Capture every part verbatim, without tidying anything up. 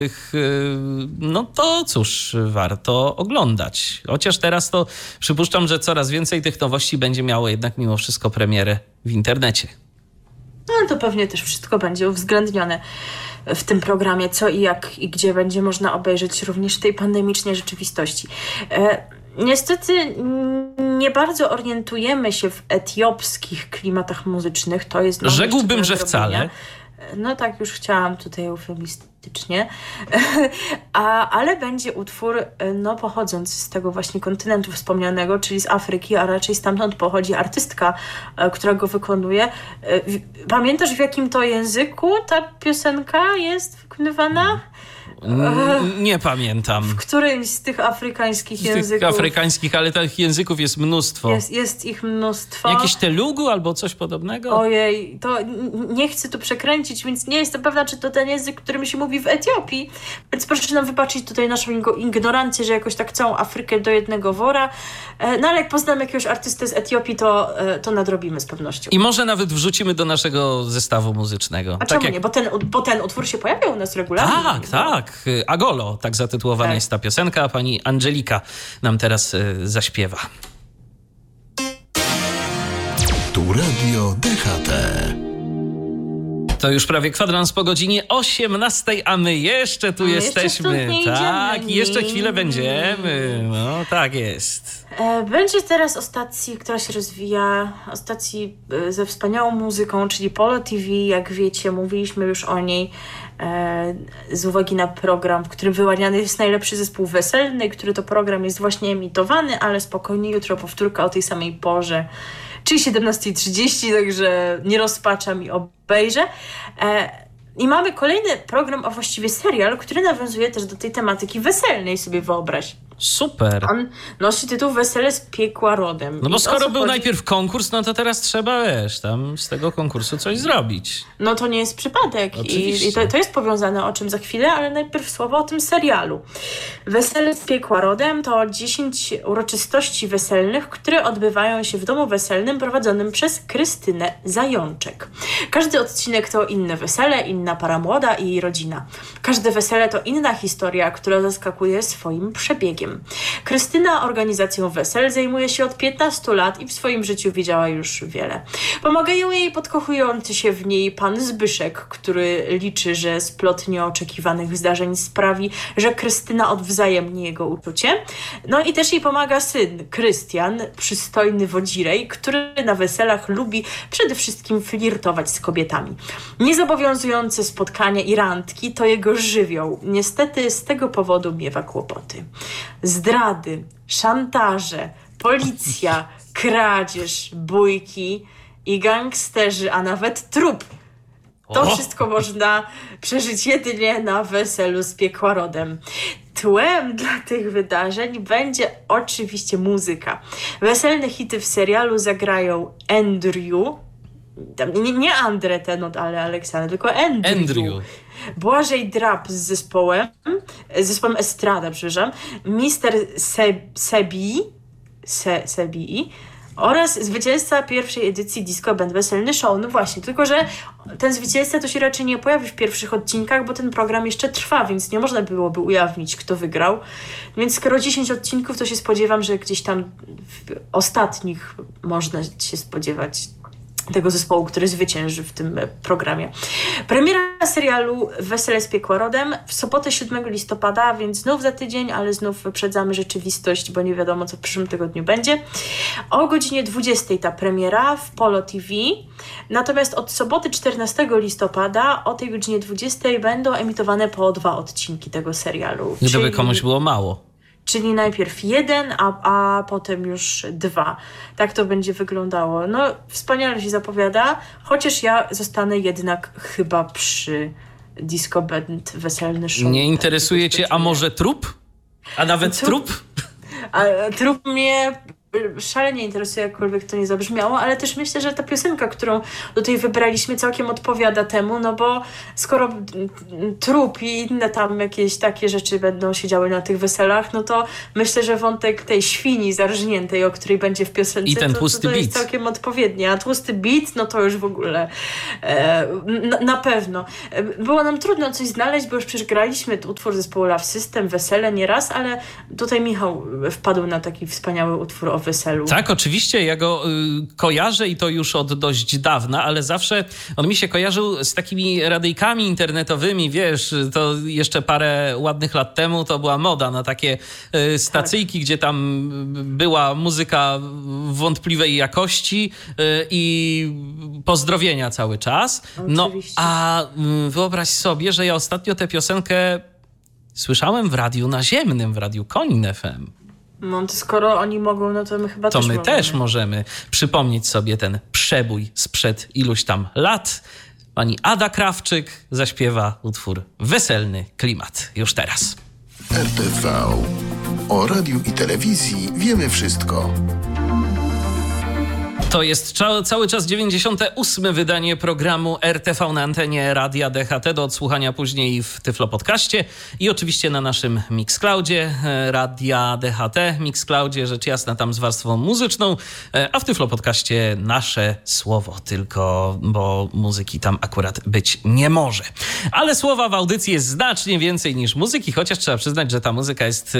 no to cóż, warto oglądać. Chociaż teraz to przypuszczam, że coraz więcej tych nowości będzie miało jednak mimo wszystko premierę w internecie. No ale to pewnie też wszystko będzie uwzględnione w tym programie, co i jak i gdzie będzie można obejrzeć również w tej pandemicznej rzeczywistości. E, niestety nie bardzo orientujemy się w etiopskich klimatach muzycznych. To jest Rzekłbym, że wcale. No tak, już chciałam tutaj eufemistycznie, a, ale będzie utwór no, pochodząc z tego właśnie kontynentu wspomnianego, czyli z Afryki, a raczej stamtąd pochodzi artystka, która go wykonuje. Pamiętasz, w jakim to języku ta piosenka jest wykonywana? Nie pamiętam. W którymś z tych afrykańskich z języków. Tych afrykańskich, ale tych języków jest mnóstwo. Jest, jest ich mnóstwo. Jakieś Telugu albo coś podobnego? Ojej, to nie chcę tu przekręcić, więc nie jestem pewna, czy to ten język, którym się mówi w Etiopii. Więc proszę nam wybaczyć tutaj naszą ignorancję, że jakoś tak całą Afrykę do jednego wora. No ale jak poznamy jakiegoś artystę z Etiopii, to, to nadrobimy z pewnością. I może nawet wrzucimy do naszego zestawu muzycznego. A tak czemu jak... nie? Bo ten, bo ten utwór się pojawia u nas regularnie. Tak, tak. Agolo, tak zatytułowana tak. jest ta piosenka. Pani Angelika nam teraz y, zaśpiewa. Tu Radio D H T. To już prawie kwadrans po godzinie osiemnastej, a my jeszcze tu my jesteśmy. Jeszcze tak, i jeszcze chwilę będziemy. No, tak jest. Będzie teraz o stacji, która się rozwija, o stacji ze wspaniałą muzyką, czyli Polo T V. Jak wiecie, mówiliśmy już o niej z uwagi na program, w którym wyłaniany jest najlepszy zespół weselny, który to program jest właśnie emitowany, ale spokojnie, jutro powtórka o tej samej porze, czyli siedemnasta trzydzieści, także nie rozpaczam i obejrzę. I mamy kolejny program, a właściwie serial, który nawiązuje też do tej tematyki weselnej, sobie wyobraź. Super. On nosi tytuł Wesele z piekła rodem. No bo I skoro był chodzi... najpierw konkurs, no to teraz trzeba, wiesz, tam z tego konkursu coś zrobić. No to nie jest przypadek. I, i to, to jest powiązane, o czym za chwilę, ale najpierw słowo o tym serialu. Wesele z piekła rodem to dziesięć uroczystości weselnych, które odbywają się w domu weselnym prowadzonym przez Krystynę Zajączek. Każdy odcinek to inne wesele, inna para młoda i jej rodzina. Każde wesele to inna historia, która zaskakuje swoim przebiegiem. Krystyna organizacją wesel zajmuje się od piętnastu lat i w swoim życiu widziała już wiele. Pomagają jej podkochujący się w niej pan Zbyszek, który liczy, że splot nieoczekiwanych zdarzeń sprawi, że Krystyna odwzajemni jego uczucie. No i też jej pomaga syn, Krystian, przystojny wodzirej, który na weselach lubi przede wszystkim flirtować z kobietami. Niezobowiązujące spotkania i randki to jego żywioł. Niestety z tego powodu miewa kłopoty. Zdrady, szantaże, policja, kradzież, bójki i gangsterzy, a nawet trup. To o! wszystko można przeżyć jedynie na weselu z piekła rodem. Tłem dla tych wydarzeń będzie oczywiście muzyka. Weselne hity w serialu zagrają Andrew, nie, nie Andre Tenot, ale Aleksander, tylko Andrew. Andrew. Błażej Drab z zespołem, z zespołem Estrada, przepraszam, mister Se- Sebi, Se- Sebi oraz zwycięzca pierwszej edycji Disco Band Weselny Show. No właśnie, tylko że ten zwycięzca to się raczej nie pojawi w pierwszych odcinkach, bo ten program jeszcze trwa, więc nie można byłoby ujawnić, kto wygrał. Więc skoro dziesięć odcinków, to się spodziewam, że gdzieś tam w ostatnich można się spodziewać tego zespołu, który zwycięży w tym programie. Premiera serialu Wesele z piekła rodem w sobotę siódmego listopada, więc znów za tydzień, ale znów wyprzedzamy rzeczywistość, bo nie wiadomo, co w przyszłym tygodniu będzie. O godzinie dwudziestej ta premiera w Polo T V. Natomiast od soboty czternastego listopada o tej godzinie dwudziestej będą emitowane po dwa odcinki tego serialu. Gdyby czyli... komuś było mało. Czyli najpierw jeden, a, a potem już dwa. Tak to będzie wyglądało. No, wspaniale się zapowiada, chociaż ja zostanę jednak chyba przy Disco Band Weselny Show. Nie interesuje cię, a może trup? A nawet trup? A trup mnie szalenie interesuje, jakkolwiek to nie zabrzmiało, ale też myślę, że ta piosenka, którą tutaj wybraliśmy, całkiem odpowiada temu, no bo skoro trup i inne tam jakieś takie rzeczy będą się działy na tych weselach, no to myślę, że wątek tej świni zarżniętej, o której będzie w piosence, I ten to, tłusty to, to jest beat. całkiem odpowiednie. A tłusty beat, no to już w ogóle e, na, na pewno. Było nam trudno coś znaleźć, bo już przecież graliśmy utwór zespołu Love System, Wesele nieraz, ale tutaj Michał wpadł na taki wspaniały utwór o weselu. Tak, oczywiście, ja go y, kojarzę i to już od dość dawna, ale zawsze on mi się kojarzył z takimi radyjkami internetowymi, wiesz, to jeszcze parę ładnych lat temu to była moda na takie y, stacyjki, tak. Gdzie tam była muzyka wątpliwej jakości y, i pozdrowienia cały czas. No, oczywiście. a y, wyobraź sobie, że ja ostatnio tę piosenkę słyszałem w radiu naziemnym, w radiu Konin F M. No to skoro oni mogą, no to my chyba to też my możemy. też możemy przypomnieć sobie ten przebój sprzed iluś tam lat. Pani Ada Krawczyk zaśpiewa utwór Weselny Klimat. Już teraz. R T V. O radiu i telewizji wiemy wszystko. To jest cza- cały czas dziewięćdziesiąte ósme wydanie programu R T V na antenie Radia D H T, do odsłuchania później w Tyflo Podcaście i oczywiście na naszym Mixcloudzie Radia D H T. Mixcloudzie, rzecz jasna, tam z warstwą muzyczną, a w Tyflo Podcaście nasze słowo tylko, bo muzyki tam akurat być nie może. Ale słowa w audycji jest znacznie więcej niż muzyki, chociaż trzeba przyznać, że ta muzyka jest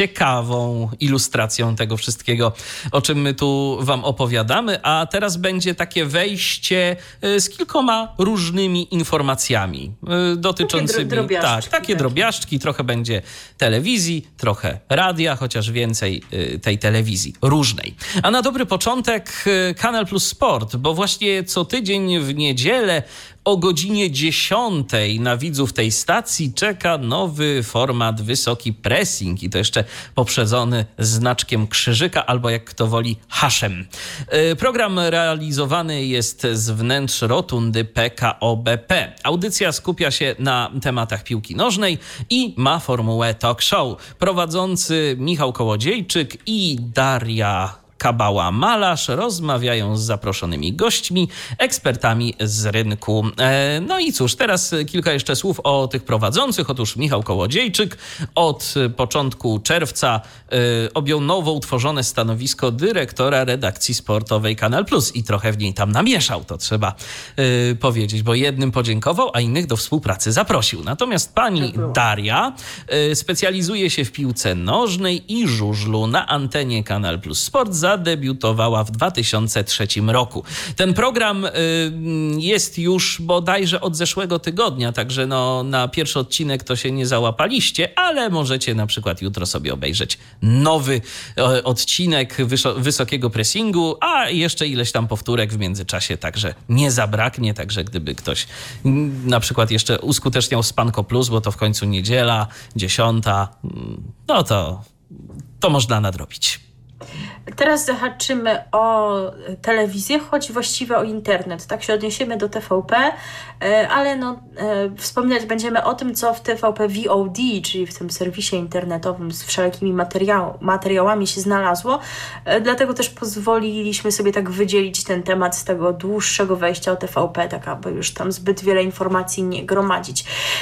ciekawą ilustracją tego wszystkiego, o czym my tu wam opowiadamy. A teraz będzie takie wejście z kilkoma różnymi informacjami dotyczącymi... Takie dro- tak, takie, takie drobiażdżki. Trochę będzie telewizji, trochę radia, chociaż więcej tej telewizji różnej. A na dobry początek Kanal Plus Sport, bo właśnie co tydzień w niedzielę o godzinie dziesiątej na widzów tej stacji czeka nowy format Wysoki Pressing i to jeszcze poprzedzony znaczkiem krzyżyka albo jak kto woli haszem. Program realizowany jest z wnętrz rotundy P K O B P. Audycja skupia się na tematach piłki nożnej i ma formułę talk show. Prowadzący Michał Kołodziejczyk i Daria Kabała-Malarz rozmawiają z zaproszonymi gośćmi, ekspertami z rynku. No i cóż, teraz kilka jeszcze słów o tych prowadzących. Otóż Michał Kołodziejczyk od początku czerwca objął nowo utworzone stanowisko dyrektora redakcji sportowej Kanal Plus i trochę w niej tam namieszał, to trzeba powiedzieć, bo jednym podziękował, a innych do współpracy zaprosił. Natomiast pani Daria specjalizuje się w piłce nożnej i żużlu. Na antenie Kanal Plus Sport zadebiutowała w dwa tysiące trzecim roku. Ten program y, jest już bodajże od zeszłego tygodnia, także no, na pierwszy odcinek to się nie załapaliście, ale możecie na przykład jutro sobie obejrzeć nowy y, odcinek wyszo- Wysokiego Pressingu, a jeszcze ileś tam powtórek w międzyczasie, także nie zabraknie, także gdyby ktoś y, na przykład jeszcze uskuteczniał Spanko Plus, bo to w końcu niedziela, dziesiąta, y, no to, to można nadrobić. Teraz zahaczymy o telewizję, choć właściwie o internet. Tak się odniesiemy do T V P, ale no, wspominać będziemy o tym, co w T V P V O D, czyli w tym serwisie internetowym z wszelkimi materiał, materiałami się znalazło. Dlatego też pozwoliliśmy sobie tak wydzielić ten temat z tego dłuższego wejścia o T V P, tak aby już tam zbyt wiele informacji nie gromadzić.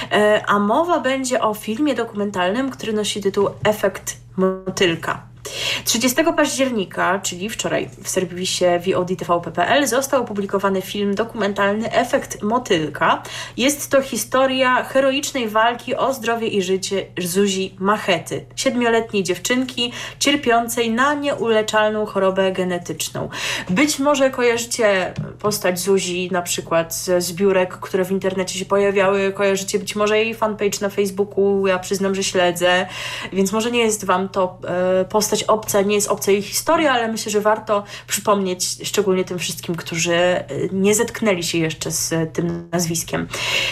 A mowa będzie o filmie dokumentalnym, który nosi tytuł Efekt Motylka. trzydziestego października, czyli wczoraj, w serwisie V O D T V P kropka P L został opublikowany film dokumentalny Efekt Motylka. Jest to historia heroicznej walki o zdrowie i życie Zuzi Machety, siedmioletniej dziewczynki cierpiącej na nieuleczalną chorobę genetyczną. Być może kojarzycie postać Zuzi na przykład ze zbiórek, które w internecie się pojawiały, kojarzycie być może jej fanpage na Facebooku, ja przyznam, że śledzę, więc może nie jest wam to e, postać obca, nie jest obca jej historia, ale myślę, że warto przypomnieć szczególnie tym wszystkim, którzy nie zetknęli się jeszcze z tym nazwiskiem.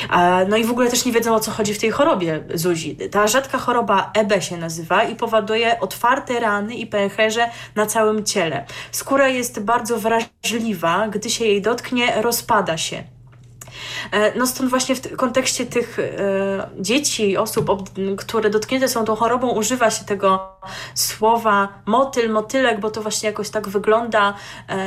No i w ogóle też nie wiedzą, o co chodzi w tej chorobie Zuzi. Ta rzadka choroba E B się nazywa i powoduje otwarte rany i pęcherze na całym ciele. Skóra jest bardzo wrażliwa, gdy się jej dotknie, rozpada się. No stąd właśnie w kontekście tych e, dzieci, osób, ob, które dotknięte są tą chorobą, używa się tego słowa motyl, motylek, bo to właśnie jakoś tak wygląda.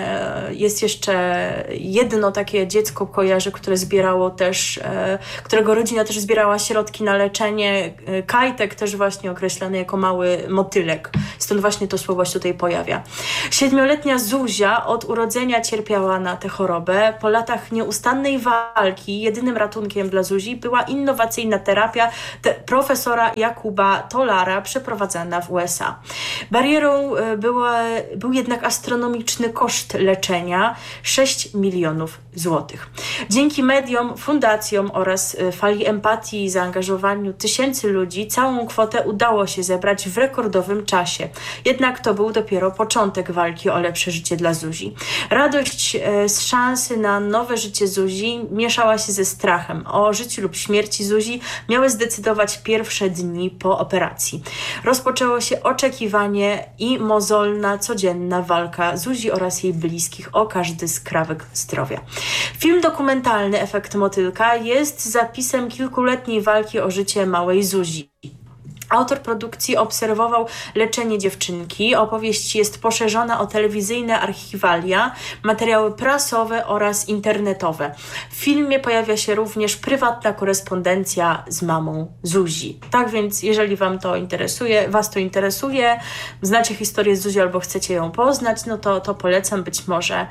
Jest jeszcze jedno takie dziecko, kojarzę, które zbierało też, którego rodzina też zbierała środki na leczenie. Kajtek też właśnie określany jako mały motylek. Stąd właśnie to słowo się tutaj pojawia. Siedmioletnia Zuzia od urodzenia cierpiała na tę chorobę. Po latach nieustannej walki jedynym ratunkiem dla Zuzi była innowacyjna terapia te profesora Jakuba Tolara przeprowadzana w U S A. Barierą była, był jednak astronomiczny koszt leczenia sześć milionów złotych. Dzięki mediom, fundacjom oraz fali empatii i zaangażowaniu tysięcy ludzi całą kwotę udało się zebrać w rekordowym czasie. Jednak to był dopiero początek walki o lepsze życie dla Zuzi. Radość z szansy na nowe życie Zuzi mieszała się ze strachem. O życiu lub śmierci Zuzi miały zdecydować pierwsze dni po operacji. Rozpoczęło się oczekiwanie i mozolna, codzienna walka Zuzi oraz jej bliskich o każdy skrawek zdrowia. Film dokumentalny Efekt Motylka jest zapisem kilkuletniej walki o życie małej Zuzi. Autor produkcji obserwował leczenie dziewczynki. Opowieść jest poszerzona o telewizyjne archiwalia, materiały prasowe oraz internetowe. W filmie pojawia się również prywatna korespondencja z mamą Zuzi. Tak więc, jeżeli wam to interesuje, was to interesuje, znacie historię Zuzi albo chcecie ją poznać, no to, to polecam, być może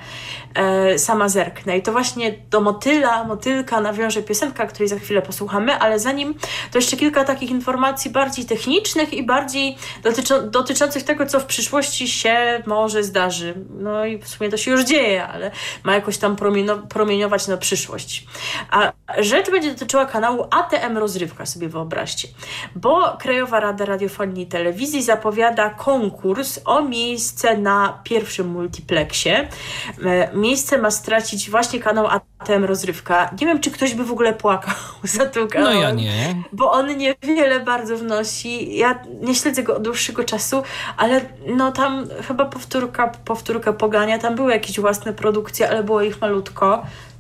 e, sama zerknę. I to właśnie do motyla, motylka nawiąże piosenka, której za chwilę posłuchamy, ale zanim to jeszcze kilka takich informacji bardziej technicznych i bardziej dotyczą, dotyczących tego, co w przyszłości się może zdarzy. No i w sumie to się już dzieje, ale ma jakoś tam promienio, promieniować na przyszłość. A rzecz będzie dotyczyła kanału A T M Rozrywka, sobie wyobraźcie. Bo Krajowa Rada Radiofonii i Telewizji zapowiada konkurs o miejsce na pierwszym multiplexie. Miejsce ma stracić właśnie kanał A T M Rozrywka. Nie wiem, czy ktoś by w ogóle płakał za tą kanał. No ja nie. Bo on niewiele bardzo wnosi. Ja nie śledzę go od dłuższego czasu, ale no tam chyba powtórka, powtórka pogania. Tam były jakieś własne produkcje, ale było ich malutko.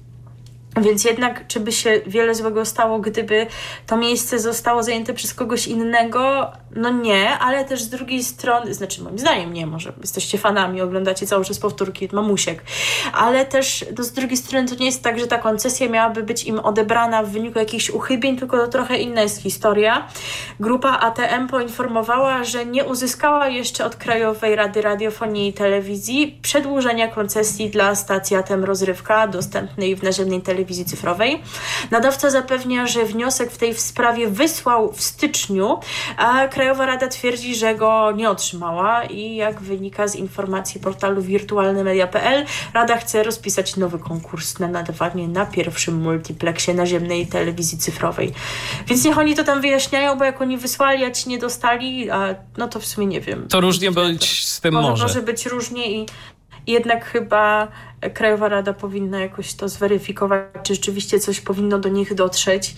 Więc jednak, czy by się wiele złego stało, gdyby to miejsce zostało zajęte przez kogoś innego? No nie, ale też z drugiej strony, znaczy moim zdaniem nie, może jesteście fanami, oglądacie cały czas powtórki mamusiek, ale też no, z drugiej strony to nie jest tak, że ta koncesja miałaby być im odebrana w wyniku jakichś uchybień, tylko to trochę inna jest historia. Grupa A T M poinformowała, że nie uzyskała jeszcze od Krajowej Rady Radiofonii i Telewizji przedłużenia koncesji dla stacji A T M Rozrywka dostępnej w naziemnej telewizji cyfrowej. Nadawca zapewnia, że wniosek w tej sprawie wysłał w styczniu, a Krajowa Rada twierdzi, że go nie otrzymała i jak wynika z informacji portalu wirtualne media kropka p l, Rada chce rozpisać nowy konkurs na nadawanie na pierwszym multiplexie naziemnej telewizji cyfrowej. Więc niech oni to tam wyjaśniają, bo jak oni wysłali, a ci nie dostali, a no to w sumie nie wiem. To różnie być z tym może. Może, może być różnie i jednak chyba Krajowa Rada powinna jakoś to zweryfikować, czy rzeczywiście coś powinno do nich dotrzeć.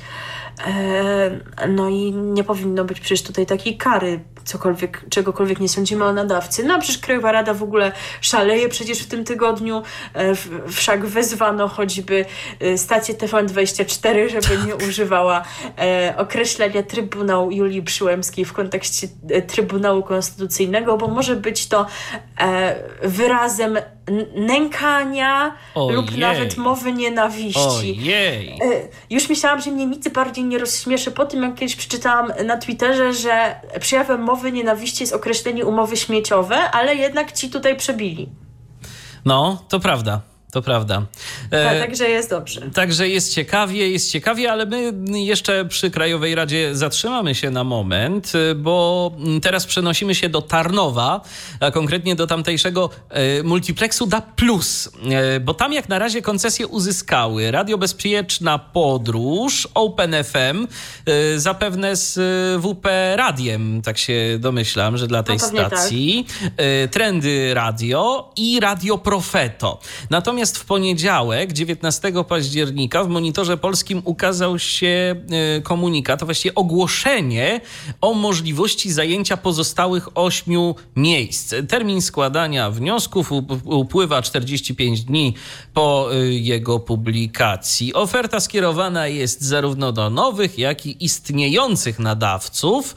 No i nie powinno być przecież tutaj takiej kary, cokolwiek, czegokolwiek nie sądzimy o nadawcy. No a przecież Krajowa Rada w ogóle szaleje przecież w tym tygodniu. Wszak wezwano choćby stację T V N dwadzieścia cztery, żeby nie używała określenia Trybunał Julii Przyłębskiej w kontekście Trybunału Konstytucyjnego, bo może być to wyrazem nękania Ojej. lub nawet mowy nienawiści. Ojej. Już myślałam, że mnie nic bardziej nie rozśmieszy po tym, jak kiedyś przeczytałam na Twitterze, że przejawem mowy nienawiści jest określenie umowy śmieciowe, ale jednak ci tutaj przebili. No, to prawda. To prawda. E, tak, także jest dobrze. Także jest ciekawie, jest ciekawie, ale my jeszcze przy Krajowej Radzie zatrzymamy się na moment, bo teraz przenosimy się do Tarnowa, a konkretnie do tamtejszego e, multiplexu D A B plus, e, bo tam jak na razie koncesje uzyskały Radio Bezpieczna Podróż, Open F M, e, zapewne z W P Radiem, tak się domyślam, że dla tej no, stacji, tak. e, Trendy Radio i Radio Profeto. Natomiast Natomiast w poniedziałek, dziewiętnastego października, w Monitorze Polskim ukazał się komunikat, to właściwie ogłoszenie o możliwości zajęcia pozostałych ośmiu miejsc. Termin składania wniosków upływa czterdzieści pięć dni po jego publikacji. Oferta skierowana jest zarówno do nowych, jak i istniejących nadawców,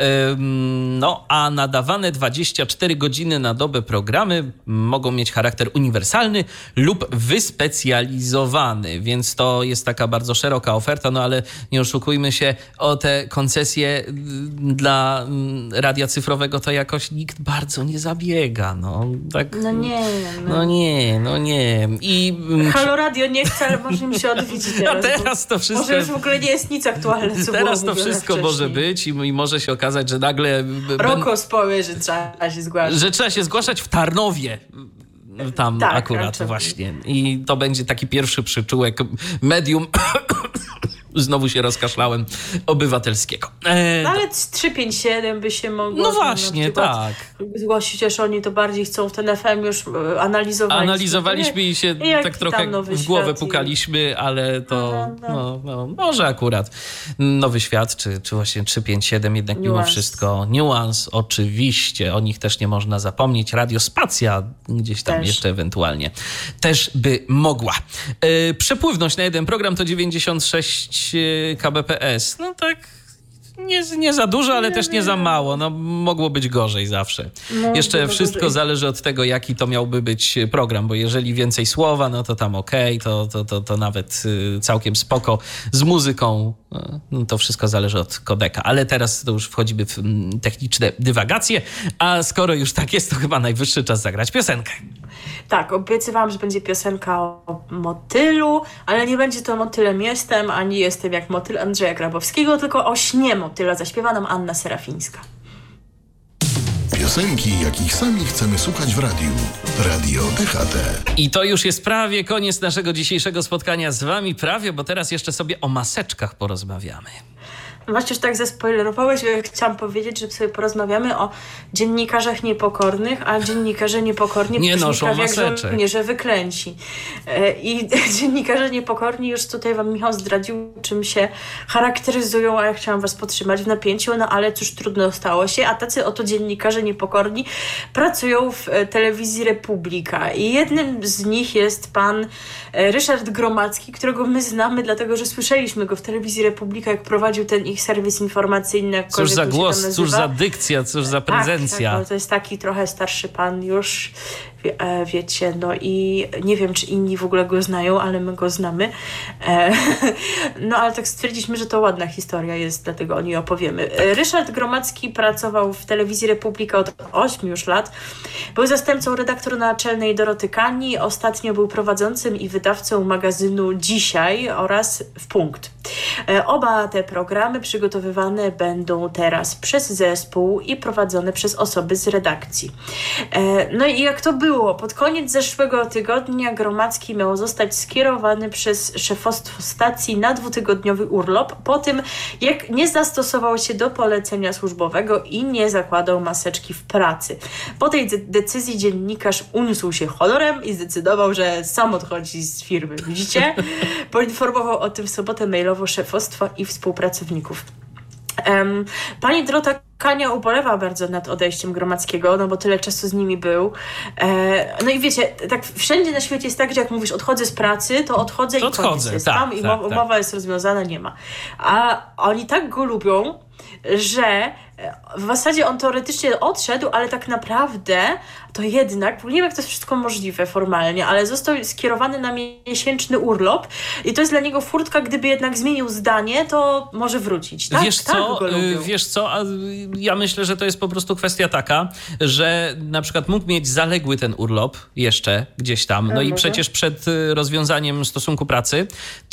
no a nadawane dwadzieścia cztery godziny na dobę programy mogą mieć charakter uniwersalny lub wyspecjalizowany, więc to jest taka bardzo szeroka oferta, no ale nie oszukujmy się, o te koncesje dla radia cyfrowego to jakoś nikt bardzo nie zabiega, no tak. No nie, no, no nie, no nie. I Halo Radio nie chce, ale może mi się odwiedzić teraz. A teraz to wszystko... Może już w ogóle nie jest nic aktualne, co Teraz było to wszystko wcześniej. może być i, i może się okazać, że nagle... Rokos powie, że trzeba się zgłaszać. Że trzeba się zgłaszać w Tarnowie. Tam tak, akurat raczej. Właśnie. I to będzie taki pierwszy przyczółek medium... Znowu się rozkaszlałem obywatelskiego. E, no ale trzysta pięćdziesiąt siedem by się mogło... No właśnie, tak. Zgłosić, też oni to bardziej chcą w ten F M już analizowaliśmy. Analizowaliśmy i się I tak trochę w głowę pukaliśmy, ale to no, no. No, no, może akurat Nowy Świat, czy, czy właśnie trzysta pięćdziesiąt siedem, jednak Niuans. Mimo wszystko niuans, oczywiście, o nich też nie można zapomnieć. Radio Spacja gdzieś tam też. jeszcze ewentualnie też by mogła. E, przepływność na jeden program to dziewięćdziesiąt sześć kilobitów. No tak, nie, nie za dużo, ale nie, też nie, nie za mało. No, mogło być gorzej zawsze. No, Jeszcze wszystko gorzej. Zależy od tego, jaki to miałby być program, bo jeżeli więcej słowa, no to tam okej, okay, to, to, to, to nawet całkiem spoko. Z muzyką no, to wszystko zależy od kodeka. Ale teraz to już wchodzimy w techniczne dywagacje, a skoro już tak jest, to chyba najwyższy czas zagrać piosenkę. Tak, obiecywałam, że będzie piosenka o motylu, ale nie będzie to Motylem jestem, ani jestem jak motyl Andrzeja Grabowskiego, tylko o śnie motyla zaśpiewa nam Anna Serafińska. Piosenki, jakich sami chcemy słuchać w radiu. Radio D H T. I to już jest prawie koniec naszego dzisiejszego spotkania z wami. Prawie, bo teraz jeszcze sobie o maseczkach porozmawiamy. Właśnie już tak zaspoilerowałeś, że chciałam powiedzieć, że sobie porozmawiamy o dziennikarzach niepokornych, a dziennikarze niepokorni nie noszą maseczek. Jak żołnierze wyklęci. I dziennikarze niepokorni już tutaj wam Michał zdradził, czym się charakteryzują, a ja chciałam was podtrzymać w napięciu, no ale cóż, trudno stało się, a tacy oto dziennikarze niepokorni pracują w telewizji Republika i jednym z nich jest pan Ryszard Gromacki, którego my znamy, dlatego że słyszeliśmy go w telewizji Republika, jak prowadził ten ich serwis informacyjny. Cóż za głos, cóż za dykcja, cóż za prezencja. Tak, tak, no, to jest taki trochę starszy pan już, wie, e, wiecie, no i nie wiem, czy inni w ogóle go znają, ale my go znamy. E, no ale tak stwierdziliśmy, że to ładna historia jest, dlatego o niej opowiemy. Tak. Ryszard Gromacki pracował w telewizji Republika od ośmiu już lat. Był zastępcą redaktora naczelnej Doroty Kani, ostatnio był prowadzącym i wydawcą magazynu Dzisiaj oraz W Punkt. E, oba te programy przygotowywane będą teraz przez zespół i prowadzone przez osoby z redakcji. E, no i jak to było? Pod koniec zeszłego tygodnia Gromacki miał zostać skierowany przez szefostwo stacji na dwutygodniowy urlop po tym, jak nie zastosował się do polecenia służbowego i nie zakładał maseczki w pracy. Po tej de- decyzji dziennikarz uniósł się honorem i zdecydował, że sam odchodzi z firmy. Widzicie? Poinformował o tym w sobotę mailowo szefostwa i współpracowników. Um, pani Dorota Kania ubolewa bardzo nad odejściem Gromackiego, no bo tyle czasu z nimi był. E, no i wiecie, tak wszędzie na świecie jest tak, że jak mówisz odchodzę z pracy, to odchodzę to i odchodzę, koniec jest tak, tam tak, i tak, umowa tak. jest rozwiązana, nie ma. A oni tak go lubią, że w zasadzie on teoretycznie odszedł, ale tak naprawdę to jednak, nie wiem jak to jest wszystko możliwe formalnie, ale został skierowany na miesięczny urlop i to jest dla niego furtka, gdyby jednak zmienił zdanie, to może wrócić. Tak? Wiesz tak co, go lubią. wiesz co, a ja myślę, że to jest po prostu kwestia taka, że na przykład mógł mieć zaległy ten urlop jeszcze gdzieś tam, no A, i może? przecież przed rozwiązaniem stosunku pracy,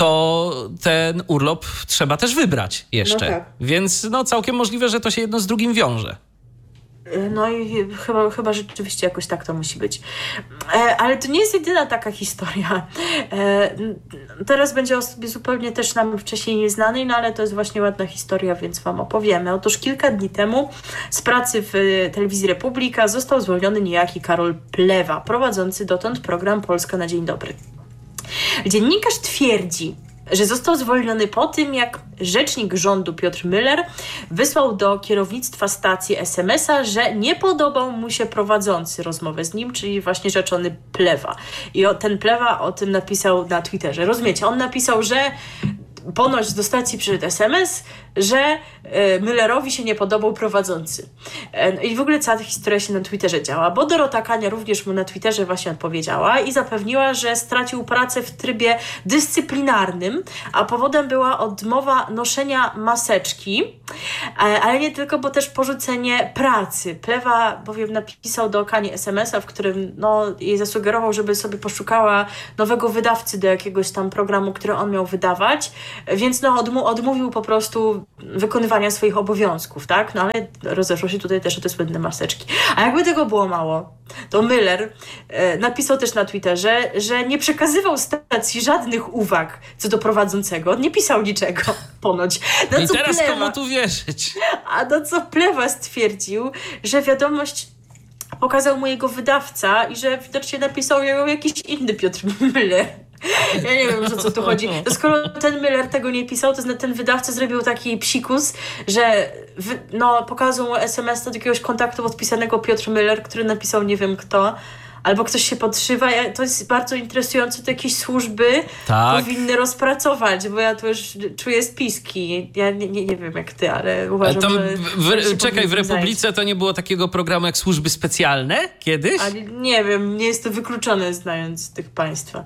to ten urlop trzeba też wybrać jeszcze, No tak. więc no całkiem możliwe, że to się jedno z drugim wiąże. No i chyba, chyba rzeczywiście jakoś tak to musi być. E, ale to nie jest jedyna taka historia. E, teraz będzie o sobie zupełnie też nam wcześniej nieznanej, no ale to jest właśnie ładna historia, więc wam opowiemy. Otóż kilka dni temu z pracy w Telewizji Republika został zwolniony niejaki Karol Plewa, prowadzący dotąd program Polska na Dzień Dobry. Dziennikarz twierdzi, że został zwolniony po tym, jak rzecznik rządu Piotr Müller wysłał do kierownictwa stacji es em es a, że nie podobał mu się prowadzący rozmowę z nim, czyli właśnie rzeczony Plewa. I o, ten Plewa o tym napisał na Twitterze. Rozumiecie? On napisał, że ponoć do stacji przyszedł es em es, że e, Müllerowi się nie podobał prowadzący. E, I w ogóle cała ta historia się na Twitterze działa, bo Dorota Kania również mu na Twitterze właśnie odpowiedziała i zapewniła, że stracił pracę w trybie dyscyplinarnym, a powodem była odmowa noszenia maseczki, e, ale nie tylko, bo też porzucenie pracy. Plewa bowiem napisał do Kani es em es a, w którym no, jej zasugerował, żeby sobie poszukała nowego wydawcy do jakiegoś tam programu, który on miał wydawać, więc no, odmu- odmówił po prostu wykonywania swoich obowiązków, tak? No ale rozeszło się tutaj też o te słynne maseczki. A jakby tego było mało, to Müller e, napisał też na Twitterze, że nie przekazywał stacji żadnych uwag co do prowadzącego. Nie pisał niczego, ponoć. No i teraz Plewa, komu tu wierzyć? A na co Plewa stwierdził, że wiadomość pokazał mu jego wydawca i że widocznie napisał ją jakiś inny Piotr Müller. Ja nie wiem, o co tu chodzi. To skoro ten Müller tego nie pisał, to ten wydawca zrobił taki psikus, że wy, no, pokazał mu es em es do jakiegoś kontaktu podpisanego Piotr Müller, który napisał nie wiem kto, albo ktoś się podszywa. To jest bardzo interesujące, to jakieś służby tak powinny rozpracować, bo ja tu już czuję spiski. Ja nie, nie, nie wiem jak ty, ale uważam, tam że... W, czekaj, w Republice zająć. To nie było takiego programu jak służby specjalne kiedyś? Ale nie wiem, nie jest to wykluczone znając tych państwa.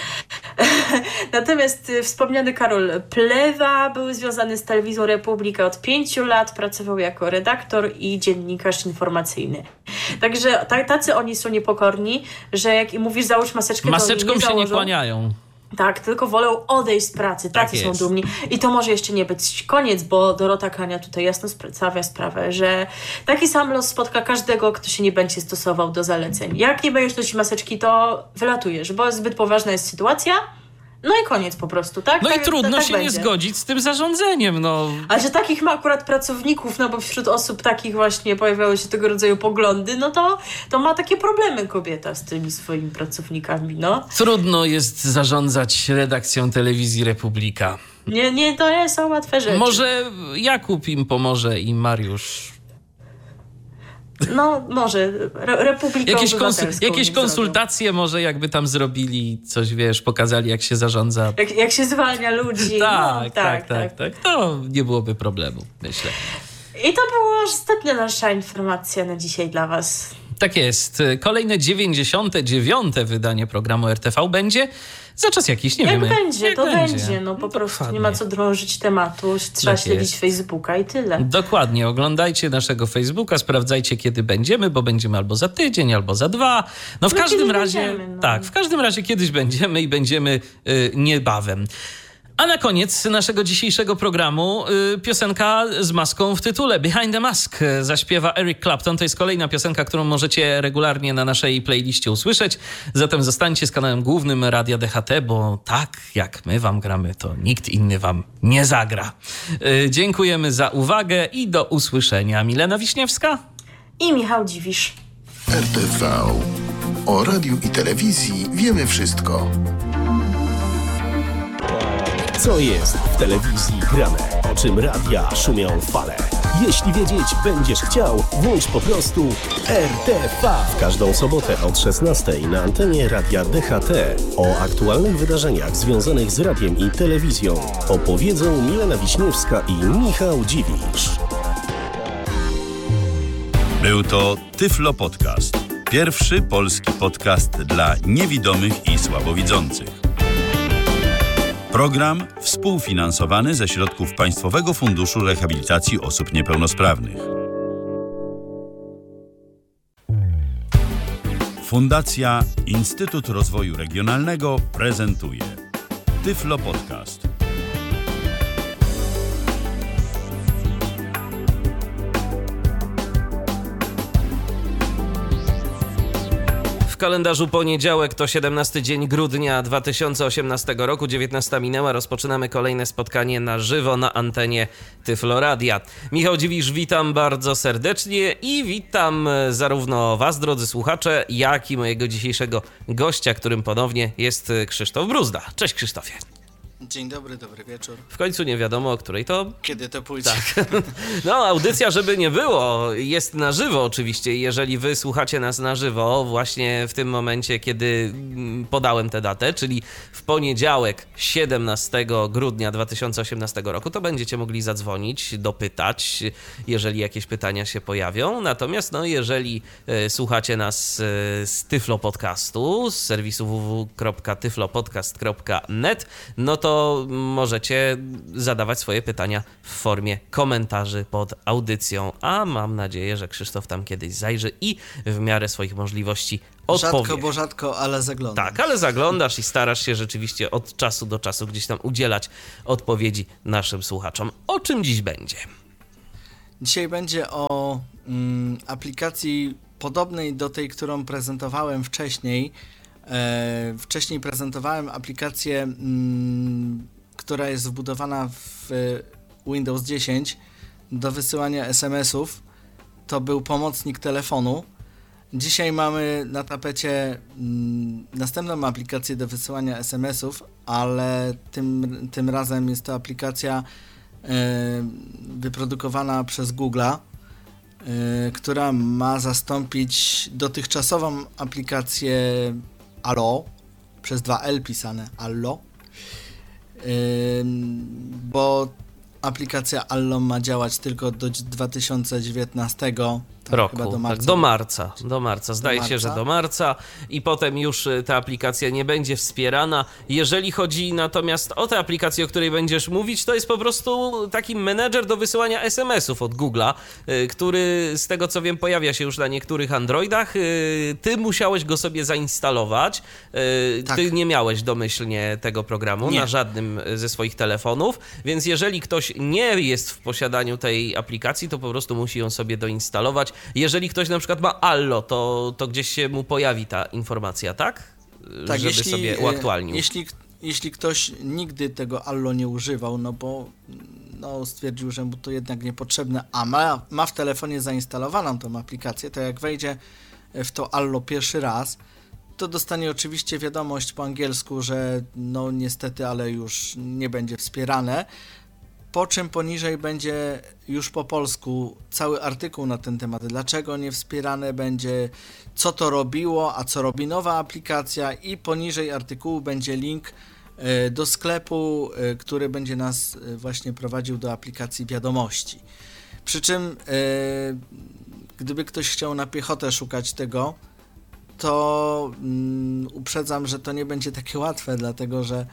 Natomiast wspomniany Karol Plewa był związany z Telewizją Republika od pięciu lat, pracował jako redaktor i dziennikarz informacyjny. Także tacy oni są niepokorni, że jak im mówisz załóż maseczkę, maseczką to oni nie się założą. Nie kłaniają. Tak, tylko wolą odejść z pracy. Tacy tak są dumni. I to może jeszcze nie być koniec, bo Dorota Kania tutaj jasno stawia sprawę, że taki sam los spotka każdego, kto się nie będzie stosował do zaleceń. Jak nie będziesz nosić maseczki, to wylatujesz, bo zbyt poważna jest sytuacja. No i koniec po prostu, tak? No tak, i trudno tak, tak się będzie. nie zgodzić z tym zarządzeniem, no. A że takich ma akurat pracowników, no bo wśród osób takich właśnie pojawiały się tego rodzaju poglądy, no to, to ma takie problemy kobieta z tymi swoimi pracownikami, no. Trudno jest zarządzać redakcją Telewizji Republika. Nie, nie, to nie są łatwe rzeczy. Może Jakub im pomoże i Mariusz. No, może. Re- Republika jakieś, konsul- jakieś zrobią. konsultacje może jakby tam zrobili, coś wiesz, pokazali jak się zarządza. Jak, jak się zwalnia ludzi. tak, no, tak, tak, tak, tak. To nie byłoby problemu, myślę. I to była ostatnia nasza informacja na dzisiaj dla was. Tak jest. Kolejne dziewięćdziesiąte dziewiąte wydanie programu R T V będzie za czas jakiś, nie jak wiemy. Będzie, jak to będzie, będzie. No po no, prostu dokładnie. nie ma co drążyć tematu. Trzeba tak śledzić jest. Facebooka i tyle. Dokładnie. Oglądajcie naszego Facebooka, sprawdzajcie kiedy będziemy, bo będziemy albo za tydzień, albo za dwa. No w no, każdym razie, będziemy, no. tak, w każdym razie kiedyś będziemy i będziemy y, niebawem. A na koniec naszego dzisiejszego programu y, piosenka z maską w tytule. Behind the Mask zaśpiewa Eric Clapton. To jest kolejna piosenka, którą możecie regularnie na naszej playliście usłyszeć. Zatem zostańcie z kanałem głównym Radia D H T, bo tak jak my wam gramy, to nikt inny wam nie zagra. Y, dziękujemy za uwagę i do usłyszenia. Milena Wiśniewska i Michał Dziwisz. R T V. O radiu i telewizji wiemy wszystko. Co jest w telewizji grane? O czym radia szumią fale? Jeśli wiedzieć będziesz chciał, włącz po prostu R T V. W każdą sobotę od szesnastej na antenie Radia D H T o aktualnych wydarzeniach związanych z radiem i telewizją opowiedzą Milena Wiśniewska i Michał Dziwisz. Był to Tyflo Podcast. Pierwszy polski podcast dla niewidomych i słabowidzących. Program współfinansowany ze środków Państwowego Funduszu Rehabilitacji Osób Niepełnosprawnych. Fundacja Instytut Rozwoju Regionalnego prezentuje Tyflo Podcast. W kalendarzu poniedziałek to siedemnasty dzień grudnia dwa tysiące osiemnastego roku, dziewiętnasta minęła. Rozpoczynamy kolejne spotkanie na żywo na antenie Tyflo Radia. Michał Dziwisz, witam bardzo serdecznie i witam zarówno was, drodzy słuchacze, jak i mojego dzisiejszego gościa, którym ponownie jest Krzysztof Bruzda. Cześć, Krzysztofie. Dzień dobry, dobry wieczór. W końcu nie wiadomo, o której to... Kiedy to pójdzie. Tak. No, audycja, żeby nie było, jest na żywo oczywiście. Jeżeli wy słuchacie nas na żywo właśnie w tym momencie, kiedy podałem tę datę, czyli w poniedziałek siedemnastego grudnia dwa tysiące osiemnastego roku, to będziecie mogli zadzwonić, dopytać, jeżeli jakieś pytania się pojawią. Natomiast no, jeżeli e, słuchacie nas e, z Tyflo Podcastu, z serwisu w w w kropka tyflopodcast kropka net, no to możecie zadawać swoje pytania w formie komentarzy pod audycją, a mam nadzieję, że Krzysztof tam kiedyś zajrzy i w miarę swoich możliwości odpowie. Rzadko, bo rzadko, ale zaglądam. Tak, ale zaglądasz i starasz się rzeczywiście od czasu do czasu gdzieś tam udzielać odpowiedzi naszym słuchaczom. O czym dziś będzie? Dzisiaj będzie o mm, aplikacji podobnej do tej, którą prezentowałem wcześniej. E, wcześniej prezentowałem aplikację, mm, która jest wbudowana w Windows dziesięć do wysyłania es em esów. To był pomocnik telefonu. Dzisiaj mamy na tapecie mm, następną aplikację do wysyłania es em esów, ale tym, tym razem jest to aplikacja e, wyprodukowana przez Google'a, e, która ma zastąpić dotychczasową aplikację Allo, przez dwa L pisane Allo, yy, bo aplikacja Allo ma działać tylko do dwa tysiące dziewiętnastego tak, roku, chyba do marca. Tak, do marca, do marca, zdaje do się, marca. że do marca i potem już ta aplikacja nie będzie wspierana. Jeżeli chodzi natomiast o tę aplikację, o której będziesz mówić, to jest po prostu taki menedżer do wysyłania es em esów od Google'a, który z tego co wiem pojawia się już na niektórych Androidach. Ty musiałeś go sobie zainstalować. Tak. Ty nie miałeś domyślnie tego programu Nie. na żadnym ze swoich telefonów, więc jeżeli ktoś nie jest w posiadaniu tej aplikacji, to po prostu musi ją sobie doinstalować. Jeżeli ktoś na przykład ma Allo, to, to gdzieś się mu pojawi ta informacja, tak? Tak, żeby jeśli, sobie uaktualnił. Jeśli, jeśli ktoś nigdy tego Allo nie używał, no bo no, stwierdził, że mu to jednak niepotrzebne, a ma, ma w telefonie zainstalowaną tą aplikację, to jak wejdzie w to Allo pierwszy raz, to dostanie oczywiście wiadomość po angielsku, że no niestety, ale już nie będzie wspierane. Po czym poniżej będzie już po polsku cały artykuł na ten temat. Dlaczego nie wspierane będzie, co to robiło, a co robi nowa aplikacja, i poniżej artykułu będzie link do sklepu, który będzie nas właśnie prowadził do aplikacji wiadomości. Przy czym gdyby ktoś chciał na piechotę szukać tego, to um, uprzedzam, że to nie będzie takie łatwe, dlatego że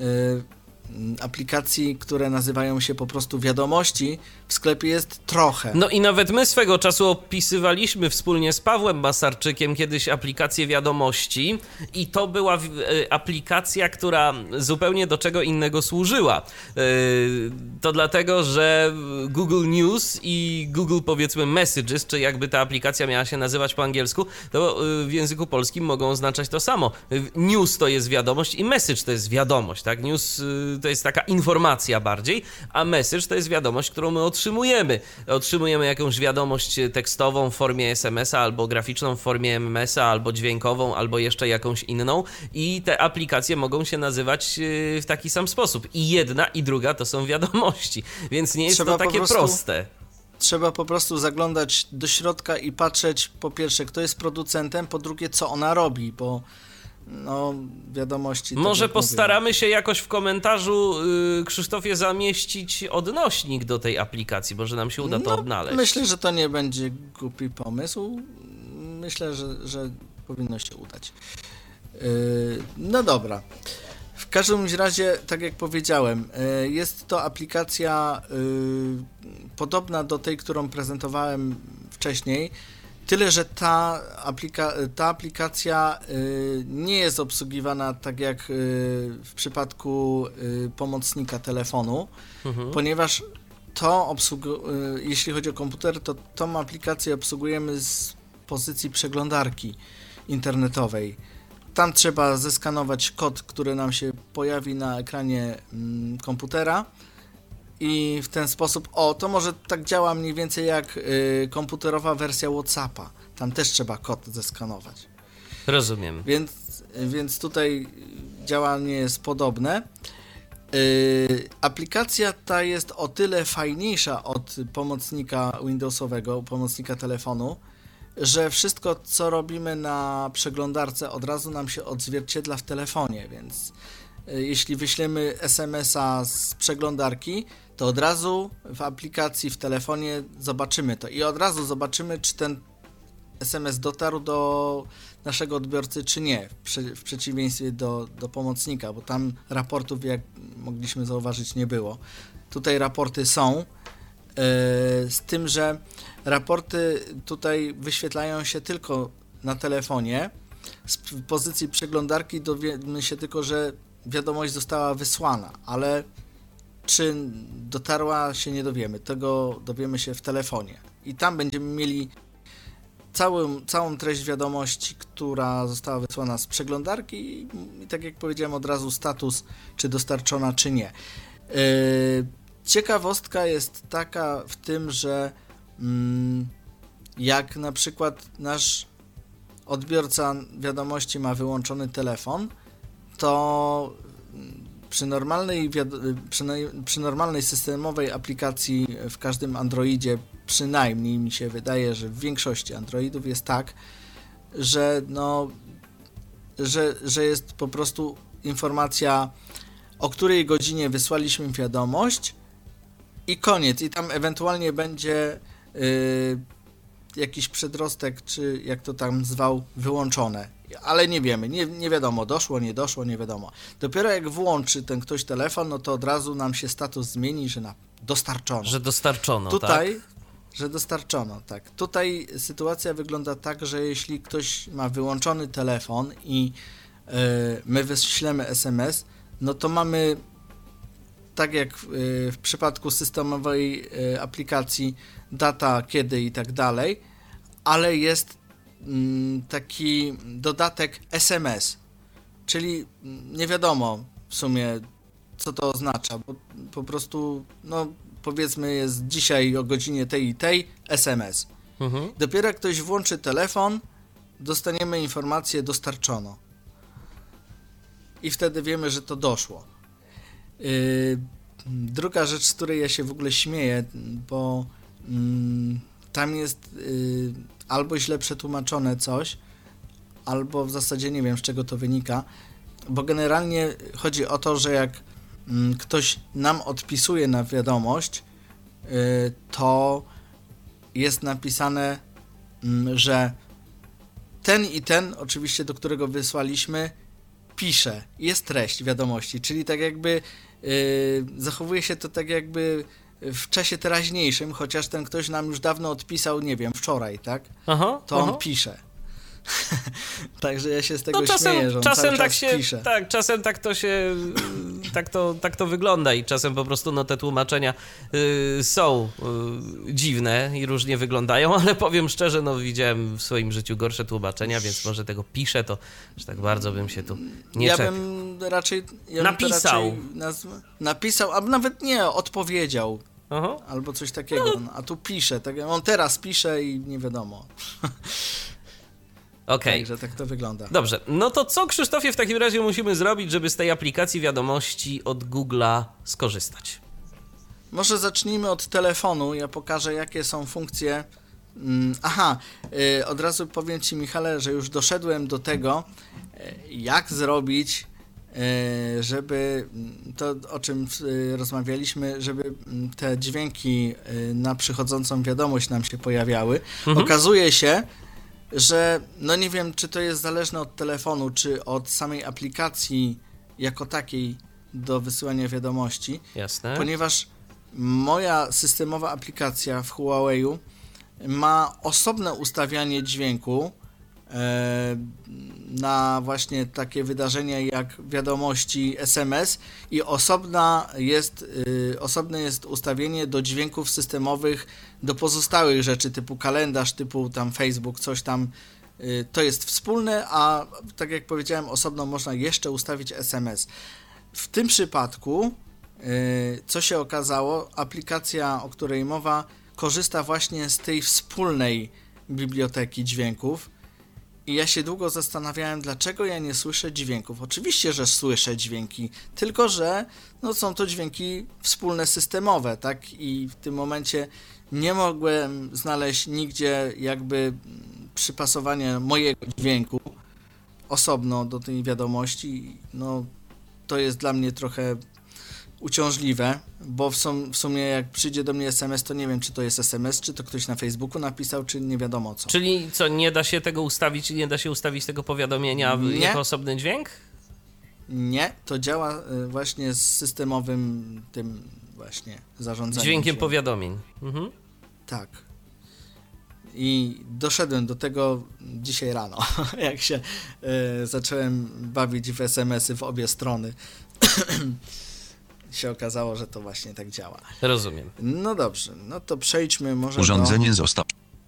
aplikacji, które nazywają się po prostu wiadomości, w sklepie jest trochę. No i nawet my swego czasu opisywaliśmy wspólnie z Pawłem Basarczykiem kiedyś aplikację wiadomości i to była aplikacja, która zupełnie do czego innego służyła. To dlatego, że Google News i Google powiedzmy Messages, czy jakby ta aplikacja miała się nazywać po angielsku, to w języku polskim mogą oznaczać to samo. News to jest wiadomość i message to jest wiadomość, tak? News to jest taka informacja bardziej, a message to jest wiadomość, którą my otrzymujemy. Otrzymujemy jakąś wiadomość tekstową w formie es emesa, albo graficzną w formie em em esa, albo dźwiękową, albo jeszcze jakąś inną i te aplikacje mogą się nazywać w taki sam sposób. I jedna i druga to są wiadomości, więc nie jest Trzeba to takie po prostu... proste. Trzeba po prostu zaglądać do środka i patrzeć, po pierwsze, kto jest producentem, po drugie, co ona robi, bo no, wiadomości... Może tak postaramy mówię. się jakoś w komentarzu, yy, Krzysztofie, zamieścić odnośnik do tej aplikacji, może nam się uda to no, odnaleźć. Myślę, że to nie będzie głupi pomysł. Myślę, że, że powinno się udać. Yy, no dobra. W każdym razie, tak jak powiedziałem, yy, jest to aplikacja yy, podobna do tej, którą prezentowałem wcześniej. Tyle, że ta, aplika- ta aplikacja y, nie jest obsługiwana tak jak y, w przypadku y, pomocnika telefonu, mhm. ponieważ to obsług- y, jeśli chodzi o komputer, to tą aplikację obsługujemy z pozycji przeglądarki internetowej. Tam trzeba zeskanować kod, który nam się pojawi na ekranie mm, komputera i w ten sposób, o, to może tak działa mniej więcej jak y, komputerowa wersja WhatsAppa. Tam też trzeba kod zeskanować. Rozumiem. Więc, więc tutaj działanie jest podobne. Yy, aplikacja ta jest o tyle fajniejsza od pomocnika Windowsowego, pomocnika telefonu, że wszystko, co robimy na przeglądarce, od razu nam się odzwierciedla w telefonie, więc yy, jeśli wyślemy es em es a z przeglądarki, to od razu w aplikacji w telefonie zobaczymy to i od razu zobaczymy, czy ten es em es dotarł do naszego odbiorcy, czy nie, w, prze, w przeciwieństwie do, do pomocnika, bo tam raportów, jak mogliśmy zauważyć, nie było. Tutaj raporty są, yy, z tym, że raporty tutaj wyświetlają się tylko na telefonie. Z pozycji przeglądarki dowiemy się tylko, że wiadomość została wysłana, ale czy dotarła, się nie dowiemy. Tego dowiemy się w telefonie. I tam będziemy mieli Całą, całą treść wiadomości, która została wysłana z przeglądarki i, i tak jak powiedziałem, od razu status, czy dostarczona, czy nie. Yy, ciekawostka jest taka w tym, że mm, jak na przykład nasz odbiorca wiadomości ma wyłączony telefon, to przy normalnej, przy, przy normalnej systemowej aplikacji w każdym Androidzie, przynajmniej mi się wydaje, że w większości Androidów jest tak, że no, że, że jest po prostu informacja, o której godzinie wysłaliśmy wiadomość i koniec. I tam ewentualnie będzie yy, jakiś przedrostek, czy jak to tam zwał, wyłączone. Ale nie wiemy, nie, nie wiadomo, doszło, nie doszło, nie wiadomo. Dopiero jak włączy ten ktoś telefon, no to od razu nam się status zmieni, że na dostarczono. Że dostarczono, Tutaj, tak? Że dostarczono, tak. Tutaj sytuacja wygląda tak, że jeśli ktoś ma wyłączony telefon i yy, my wyślemy es em es, no to mamy, tak jak w, yy, w przypadku systemowej yy, aplikacji, data, kiedy i tak dalej, ale jest taki dodatek es em es, czyli nie wiadomo w sumie, co to oznacza, bo po prostu, no powiedzmy, jest dzisiaj o godzinie tej i tej es em es. Mhm. Dopiero jak ktoś włączy telefon, dostaniemy informację dostarczono. I wtedy wiemy, że to doszło. Yy, druga rzecz, z której ja się w ogóle śmieję, bo yy, tam jest yy, albo źle przetłumaczone coś, albo w zasadzie nie wiem, z czego to wynika, bo generalnie chodzi o to, że jak mm, ktoś nam odpisuje na wiadomość, yy, to jest napisane, mm, że ten i ten, oczywiście do którego wysłaliśmy, pisze, jest treść wiadomości, czyli tak jakby yy, zachowuje się to tak jakby w czasie teraźniejszym, chociaż ten ktoś nam już dawno odpisał, nie wiem, wczoraj, tak? Aha, to on aha. pisze. Także ja się z tego no czasem, śmieję, że on czasem cały tak czas się, pisze. Tak, czasem tak to się, tak to, tak to wygląda i czasem po prostu no, te tłumaczenia y, są y, dziwne i różnie wyglądają, ale powiem szczerze, no widziałem w swoim życiu gorsze tłumaczenia, więc może tego piszę, to że tak bardzo bym się tu nie ja czepiał. Bym raczej, ja napisał. Bym raczej nazw- napisał, albo nawet nie, odpowiedział. Aha. Albo coś takiego, no. A tu pisze, tak, on teraz pisze i nie wiadomo. Okej. Także tak to wygląda. Dobrze, no to co, Krzysztofie, w takim razie musimy zrobić, żeby z tej aplikacji wiadomości od Google'a skorzystać? Może zacznijmy od telefonu, ja pokażę, jakie są funkcje. Aha, yy, od razu powiem Ci, Michale, że już doszedłem do tego, yy, jak zrobić, yy, żeby to, o czym yy, rozmawialiśmy, żeby te dźwięki yy, na przychodzącą wiadomość nam się pojawiały. Mhm. Okazuje się, że no nie wiem, czy to jest zależne od telefonu, czy od samej aplikacji jako takiej do wysyłania wiadomości. Jasne. Ponieważ moja systemowa aplikacja w Huawei'u ma osobne ustawianie dźwięku e, na właśnie takie wydarzenia jak wiadomości es em es i osobna jest, y, osobne jest ustawienie do dźwięków systemowych do pozostałych rzeczy typu kalendarz, typu tam Facebook, coś tam to jest wspólne, a tak jak powiedziałem, osobno można jeszcze ustawić es em es. W tym przypadku, co się okazało, aplikacja, o której mowa, korzysta właśnie z tej wspólnej biblioteki dźwięków i ja się długo zastanawiałem, dlaczego ja nie słyszę dźwięków. Oczywiście, że słyszę dźwięki, tylko że no, są to dźwięki wspólne systemowe, tak? I w tym momencie nie mogłem znaleźć nigdzie jakby przypasowania mojego dźwięku osobno do tej wiadomości. No, to jest dla mnie trochę uciążliwe, bo w, sum, w sumie jak przyjdzie do mnie es em es, to nie wiem, czy to jest es em es, czy to ktoś na Facebooku napisał, czy nie wiadomo co. Czyli co, nie da się tego ustawić, nie da się ustawić tego powiadomienia w, jako osobny dźwięk? Nie, to działa właśnie z systemowym tym właśnie zarządzaniem. Dźwiękiem dźwięku. powiadomień. Mhm. Tak. I doszedłem do tego dzisiaj rano, jak się y, zacząłem bawić w es em esy w obie strony. się okazało, że to właśnie tak działa. Rozumiem. No dobrze, no to przejdźmy może Urządzenie do, zostało.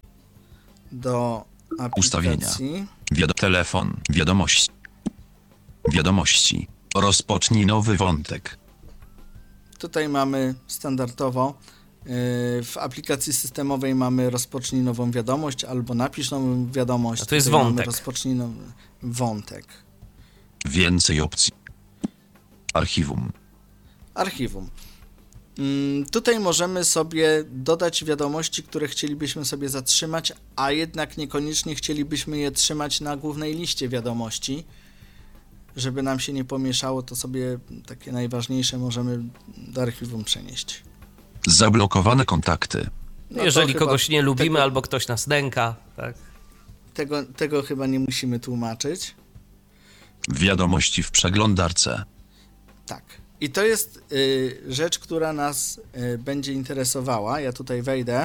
do aplikacji. Ustawienia. Wiad- telefon. Wiadomości. Wiadomości. Rozpocznij nowy wątek. Tutaj mamy standardowo yy, w aplikacji systemowej mamy rozpocznij nową wiadomość albo napisz nową wiadomość. A to jest Tutaj wątek. Mamy rozpocznij nowy wątek. Więcej opcji. Archiwum. Archiwum. Yy, tutaj możemy sobie dodać wiadomości, które chcielibyśmy sobie zatrzymać, a jednak niekoniecznie chcielibyśmy je trzymać na głównej liście wiadomości. Żeby nam się nie pomieszało, to sobie takie najważniejsze możemy do archiwum przenieść. Zablokowane kontakty. No Jeżeli kogoś nie lubimy tego, albo ktoś nas nęka, tak? Tego, tego chyba nie musimy tłumaczyć. Wiadomości w przeglądarce. Tak. I to jest y, rzecz, która nas y, będzie interesowała. Ja tutaj wejdę.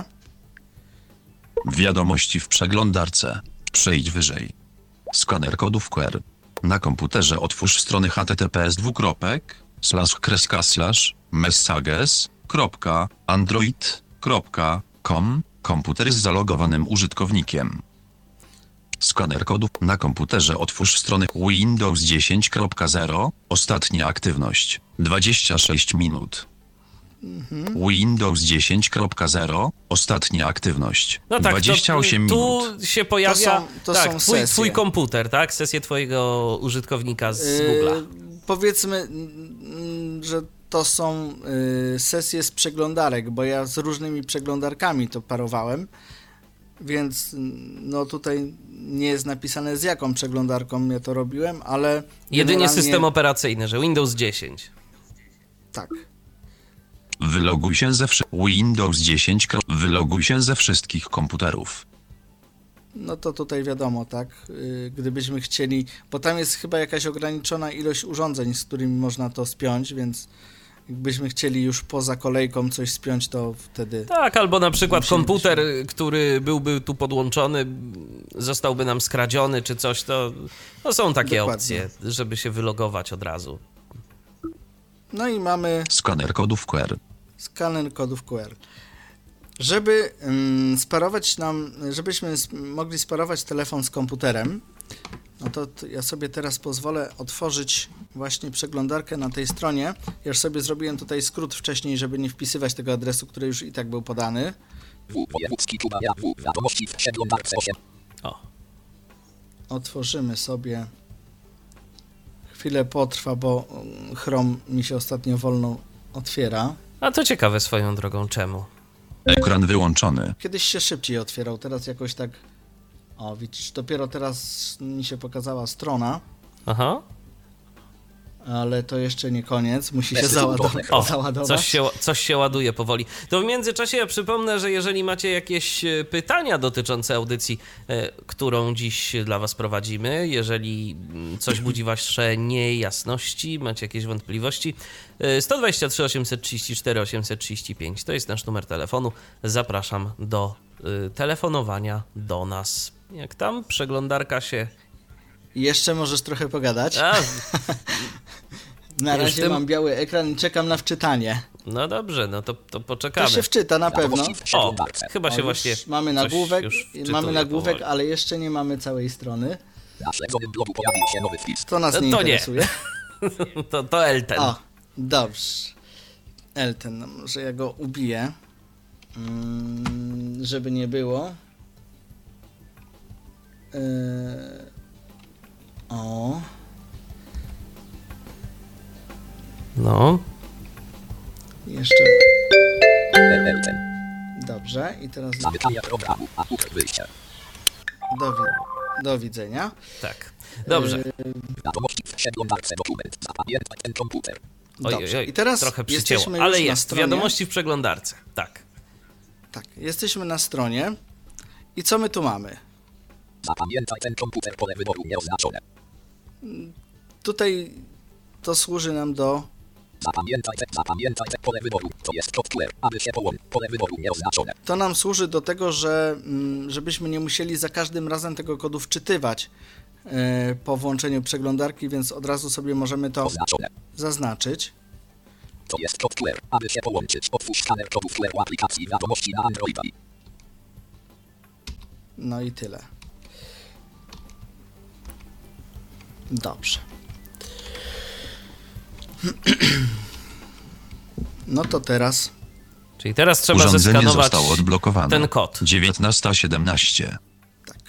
Wiadomości w przeglądarce. Przejdź wyżej. Skaner kodów Q R. Na komputerze otwórz strony https dwukropek slash kreska slash messages kropka android kropka com komputer z zalogowanym użytkownikiem. Skaner kodów. Na komputerze otwórz stronę Windows dziesięć kropka zero. Ostatnia aktywność. dwadzieścia sześć minut. Mhm. Windows dziesięć kropka zero. Ostatnia aktywność. No tak, dwadzieścia osiem to, minut. Tu się pojawia To są, to tak, są twój, sesje. twój komputer, tak? Sesję twojego użytkownika z Y, Google'a. powiedzmy, mm, że to są y, sesje z przeglądarek, bo ja z różnymi przeglądarkami to parowałem, więc no tutaj nie jest napisane, z jaką przeglądarką ja to robiłem, ale Jedynie generalnie... system operacyjny, że Windows dziesięć. Tak. Wyloguj się ze wszy- Windows dziesięć. Wyloguj się ze wszystkich komputerów. No to tutaj wiadomo, tak, y, gdybyśmy chcieli, bo tam jest chyba jakaś ograniczona ilość urządzeń, z którymi można to spiąć, więc jakbyśmy chcieli już poza kolejką coś spiąć, to wtedy... Tak, albo na przykład Musimy komputer, który byłby tu podłączony, zostałby nam skradziony czy coś, to, to są takie Dokładnie. opcje, żeby się wylogować od razu. No i mamy Skaner kodów Q R. skaner kodów Q R. Żeby ym, sparować nam, żebyśmy sp- mogli sparować telefon z komputerem, no to t- ja sobie teraz pozwolę otworzyć właśnie przeglądarkę na tej stronie. Ja już sobie zrobiłem tutaj skrót wcześniej, żeby nie wpisywać tego adresu, który już i tak był podany. O. Otworzymy sobie. Chwilę potrwa, bo ym, Chrome mi się ostatnio wolno otwiera. A to ciekawe swoją drogą, czemu? Ekran wyłączony. Kiedyś się szybciej otwierał, teraz jakoś tak... O, widzisz, dopiero teraz mi się pokazała strona, Aha. ale to jeszcze nie koniec, musi się załadować. O, załadować. coś się, coś się ładuje powoli. To w międzyczasie ja przypomnę, że jeżeli macie jakieś e, pytania dotyczące audycji, e, którą dziś dla was prowadzimy, jeżeli mm, coś budzi wasze niejasności, macie jakieś wątpliwości, e, sto dwadzieścia trzy osiemset trzydzieści cztery osiemset trzydzieści pięć to jest nasz numer telefonu. Zapraszam do e, telefonowania do nas. Jak tam przeglądarka się... Jeszcze możesz trochę pogadać. A, Na już razie tym- mam biały ekran i czekam na wczytanie. No dobrze, no to, to poczekamy. To się wczyta na pewno. O, chyba się O, właśnie mamy nagłówek, mamy nagłówek, powoli. ale jeszcze nie mamy całej strony. Na śledzonym blogu pojawił się nowy wpis. To nas nie To nie. interesuje. to, to Elten. O, dobrze. Elten, no może ja go ubiję, mm, żeby nie było. Yy, o. No. Jeszcze. Elten. Dobrze, i teraz Zamykanie programu. A punkt wyjścia. do, wi- do widzenia. Tak. Dobrze. Wiadomości w przeglądarce dokument. Zapamiętaj ten komputer. Oj, Dobrze. oj, oj, I teraz trochę jesteśmy przycięło, już ale na jest. stronie. Wiadomości w przeglądarce. Tak. Tak, jesteśmy na stronie. I co my tu mamy? Zapamiętaj ten komputer, pole wyboru nieoznaczone. Tutaj to służy nam do... Zapamiętaj te, zapamiętaj te pole wyboru. To jest software, aby się połączyć. Pole wyboru nieoznaczone. To nam służy do tego, że mm, żebyśmy nie musieli za każdym razem tego kodu wczytywać e, po włączeniu przeglądarki, więc od razu sobie możemy to Oznaczone. zaznaczyć. To jest software, aby się połączyć. Otwórz skaner kodów w aplikacji wiadomości na Androida. No i tyle. Dobrze. No to teraz Czyli teraz trzeba Urządzenie zeskanować zostało odblokowane. ten kod. dziewiętnasta siedemnaście. tak.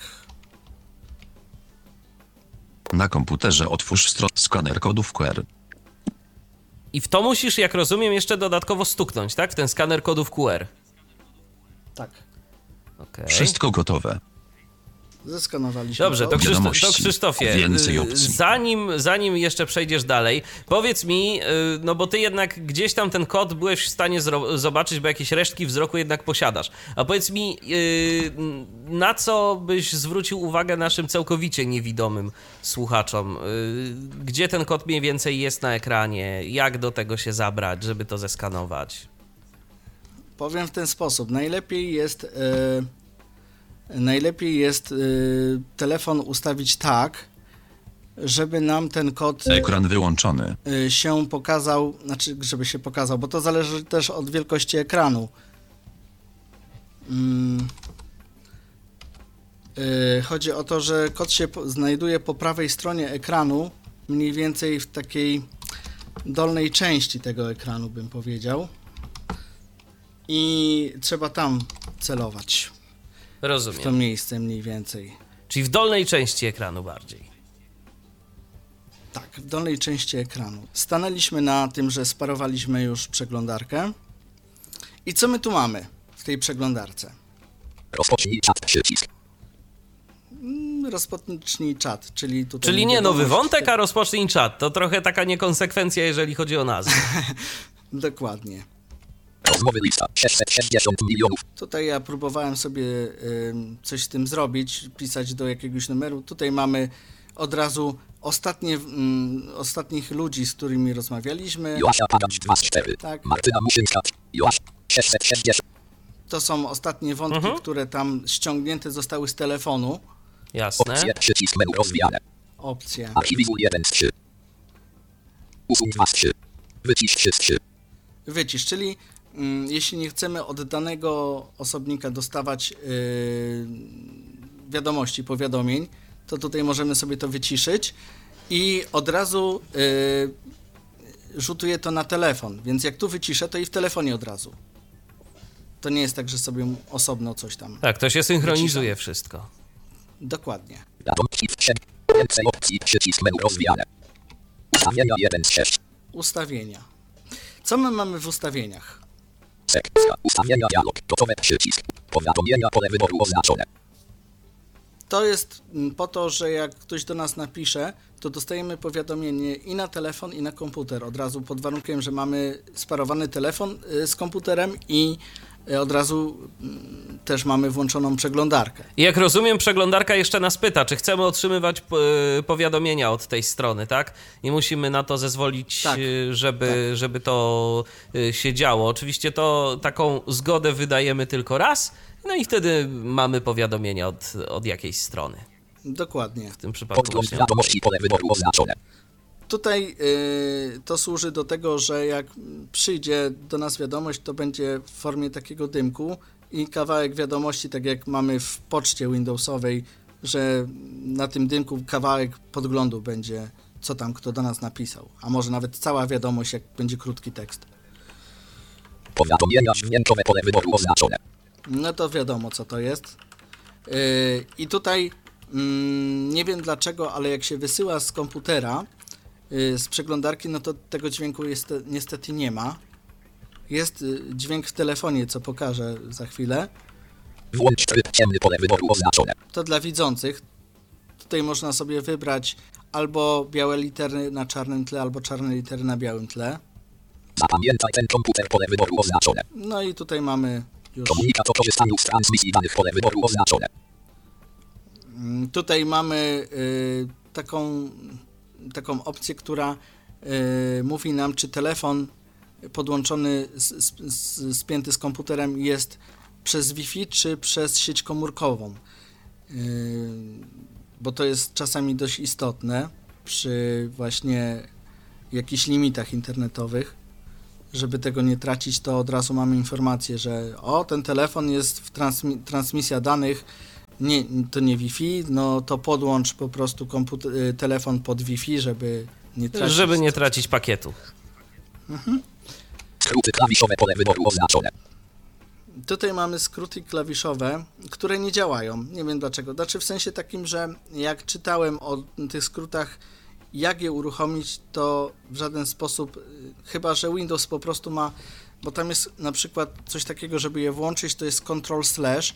Na komputerze otwórz stronę skaner kodów Q R. I w to musisz, jak rozumiem, jeszcze dodatkowo stuknąć, tak? W ten skaner kodów Q R. Tak. Okay. Wszystko gotowe. Zeskanowaliśmy. Dobrze, to. to, Krzysztof, Wiadomości. to Krzysztofie, Więcej y, opcji. zanim, zanim jeszcze przejdziesz dalej, powiedz mi, y, no bo ty jednak gdzieś tam ten kod byłeś w stanie zro- zobaczyć, bo jakieś resztki wzroku jednak posiadasz. A powiedz mi, y, na co byś zwrócił uwagę naszym całkowicie niewidomym słuchaczom? Y, gdzie ten kod mniej więcej jest na ekranie? Jak do tego się zabrać, żeby to zeskanować? Powiem w ten sposób. Najlepiej jest... Yy... Najlepiej jest y, telefon ustawić tak, żeby nam ten kod Ekran wyłączony. y, się pokazał, znaczy żeby się pokazał, bo to zależy też od wielkości ekranu. Mm. Y, chodzi o to, że kod się po, znajduje po prawej stronie ekranu, mniej więcej w takiej dolnej części tego ekranu, bym powiedział. I trzeba tam celować. W to Rozumiem. miejsce mniej więcej. Czyli w dolnej części ekranu bardziej. Tak, w dolnej części ekranu. Stanęliśmy na tym, że sparowaliśmy już przeglądarkę. I co my tu mamy w tej przeglądarce? Rozpocznij czat przycisk. Mm, Rozpocznij czat, czyli tutaj... Czyli nie nowy wiadomość- wątek, a rozpocznij czat. To trochę taka niekonsekwencja, jeżeli chodzi o nazwę. Dokładnie. Rozmowy lista. sześćset sześćdziesiąt milionów. Tutaj ja próbowałem sobie ym, coś z tym zrobić, pisać do jakiegoś numeru. Tutaj mamy od razu ostatnie, ym, ostatnich ludzi, z którymi rozmawialiśmy. Joasia Padacz dwa cztery. Tak. Martyna Muszyńska. Joaś sześćset sześćdziesiąt. To są ostatnie wątki, Mhm. które tam ściągnięte zostały z telefonu. Jasne. Opcje przycisk menu rozwijane. Opcje. Archiwizuj jeden z trzy. Usuń dwa z trzy. Wycisz trzy z trzy. Wycisz, czyli mm, jeśli nie chcemy od danego osobnika dostawać yy, wiadomości, powiadomień, to tutaj możemy sobie to wyciszyć i od razu yy, rzutuje to na telefon, więc jak tu wyciszę, to i w telefonie od razu. To nie jest tak, że sobie osobno coś tam. Tak, to się synchronizuje wszystko. Dokładnie. Wiadomości w trzech. Więcej opcji przycisk menu rozwijane. Ustawienia jeden z sześć. Ustawienia. Co my mamy w ustawieniach? Sekcja. Ustawienia dialog. Gotowe przycisk. Powiadomienia pole wyboru oznaczone. To jest mm, po to, że jak ktoś do nas napisze, to dostajemy powiadomienie i na telefon, i na komputer. Od razu pod warunkiem, że mamy sparowany telefon y, z komputerem i y, od razu y, też mamy włączoną przeglądarkę. I jak rozumiem, przeglądarka jeszcze nas pyta, czy chcemy otrzymywać e, powiadomienia od tej strony, tak? I musimy na to zezwolić, Tak, e, żeby, żeby to e, się działo. Oczywiście to taką zgodę wydajemy tylko raz, no i wtedy mamy powiadomienia od, od jakiejś strony. Dokładnie. W tym przypadku Podgląd właśnie. wiadomości pole wyboru oznaczone. tutaj y, to służy do tego, że jak przyjdzie do nas wiadomość, to będzie w formie takiego dymku i kawałek wiadomości, tak jak mamy w poczcie Windowsowej, że na tym dymku kawałek podglądu będzie, co tam kto do nas napisał, a może nawet cała wiadomość, jak będzie krótki tekst. Powiadomienia dźwiękowe, pole wyboru oznaczone. No to wiadomo, co to jest. Yy, I tutaj yy, nie wiem dlaczego, ale jak się wysyła z komputera, yy, z przeglądarki, no to tego dźwięku jest, niestety nie ma. Jest yy, dźwięk w telefonie, co pokażę za chwilę. Włącz tryb ciemny, pole wyboru oznaczone. To dla widzących. Tutaj można sobie wybrać albo białe litery na czarnym tle, albo czarne litery na białym tle. Zapamiętaj ten komputer, pole wyboru oznaczone. No i tutaj mamy już... Komunikat o korzystaniu z transmisji danych, pole wyboru oznaczone. Tutaj mamy y, taką, taką opcję, która y, mówi nam, czy telefon podłączony, z, z, spięty z komputerem jest przez Wi-Fi, czy przez sieć komórkową. Y, bo to jest czasami dość istotne przy właśnie jakichś limitach internetowych. Żeby tego nie tracić, to od razu mamy informację, że o, ten telefon jest w transmi- transmisja danych, nie, to nie Wi-Fi, no to podłącz po prostu komputer, telefon pod Wi-Fi, żeby nie tracić... Żeby nie tracić pakietu. Mhm. Skróty klawiszowe, pole wyboru oznaczone. Tutaj mamy skróty klawiszowe, które nie działają. Nie wiem dlaczego. Znaczy w sensie takim, że jak czytałem o tych skrótach, jak je uruchomić, to w żaden sposób, chyba że Windows po prostu ma, bo tam jest na przykład coś takiego, żeby je włączyć, to jest Control slash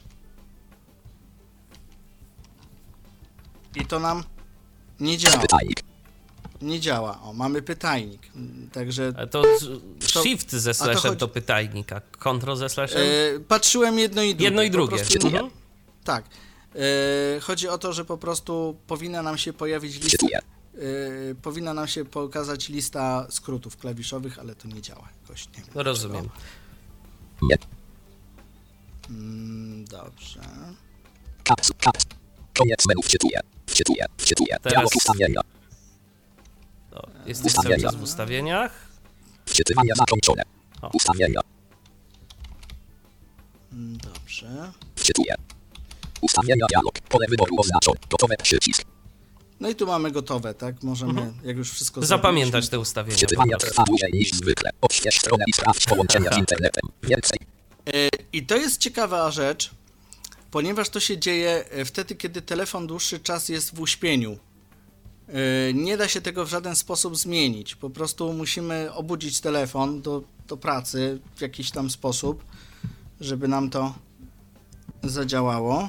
i to nam nie działa. Pytajnik. Nie działa. O, mamy pytajnik. Także A to shift ze slashem to, chodzi... to pytajnik, a control ze slashem? E, patrzyłem jedno i drugie. Jedno i drugie. Prostu, mhm. Tak. E, chodzi o to, że po prostu powinna nam się pojawić lista. Yy, powinna nam się pokazać lista skrótów klawiszowych, ale to nie działa jakoś. Nie wiem, no rozumiem. Nie. Mm, dobrze. Caps, caps. Koniec menu, wczytuję, wczytuję, wczytuję. Teraz... ustawienia. No, jesteś cały czas w ustawieniach. Wczytywania zakończone. O. Ustawienia. Mm, dobrze. Wczytuję. Ustawienia dialog. Pole wyboru oznaczone. Gotowe przycisk. No i tu mamy gotowe, tak? Możemy, mhm. jak już wszystko zapamiętać te ustawienia. Wczytywania trwa dłużej niż zwykle. Odśwież stronę i sprawdź połączenia z internetem. Więcej. I to jest ciekawa rzecz, ponieważ to się dzieje wtedy, kiedy telefon dłuższy czas jest w uśpieniu. Nie da się tego w żaden sposób zmienić. Po prostu musimy obudzić telefon do, do pracy w jakiś tam sposób, żeby nam to zadziałało.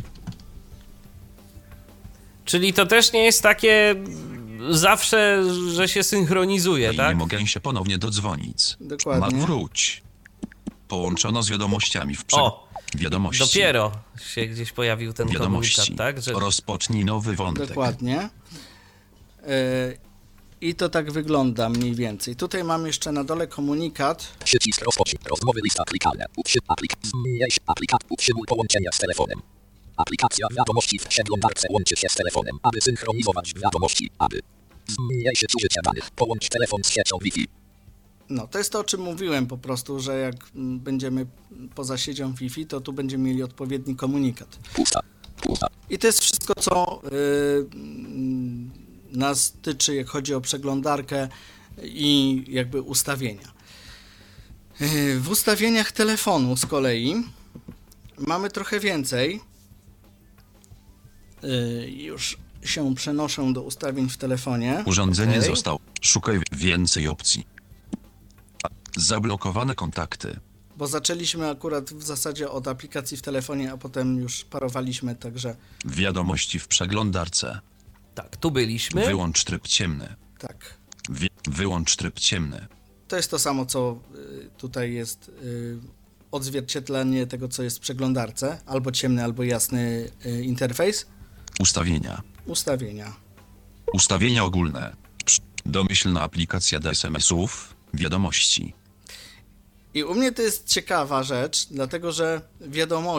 Czyli to też nie jest takie zawsze, że się synchronizuje, I tak? nie mogę się ponownie dodzwonić. Dokładnie. Ma wróć. Połączono z wiadomościami w prze... O, wiadomości. Dopiero się gdzieś pojawił ten wiadomości. komunikat, tak? Że... Rozpocznij nowy wątek. Dokładnie. Yy, I to tak wygląda mniej więcej. Tutaj mam jeszcze na dole komunikat. Przycisk rozpocznij. Rozmowy lista klikalne. Utrzym aplik. Zmniejsz aplikat. Utrzymuj połączenia z telefonem. Aplikacja wiadomości w przeglądarce łączy się z telefonem, aby synchronizować wiadomości, aby zmniejszyć użycie danych. Połącz telefon z siecią Wi-Fi. No, to jest to, o czym mówiłem po prostu, że jak będziemy poza siecią Wi-Fi, to tu będziemy mieli odpowiedni komunikat. Pusta. Pusta. I to jest wszystko, co yy, nas tyczy, jak chodzi o przeglądarkę i jakby ustawienia. Yy, w ustawieniach telefonu z kolei mamy trochę więcej. Yy, już się przenoszę do ustawień w telefonie. Urządzenie Okay. zostało. Szukaj więcej opcji. Zablokowane kontakty. Bo zaczęliśmy akurat w zasadzie od aplikacji w telefonie, a potem już parowaliśmy, także... Wiadomości w przeglądarce. Tak, tu byliśmy. Wyłącz tryb ciemny. Tak. Wi- wyłącz tryb ciemny. To jest to samo, co y, tutaj jest y, odzwierciedlenie tego, co jest w przeglądarce. Albo ciemny, albo jasny y, interfejs. Ustawienia. Ustawienia. Ustawienia ogólne. Psz- Domyślna aplikacja do es em esów. Wiadomości. I u mnie to jest ciekawa rzecz, dlatego że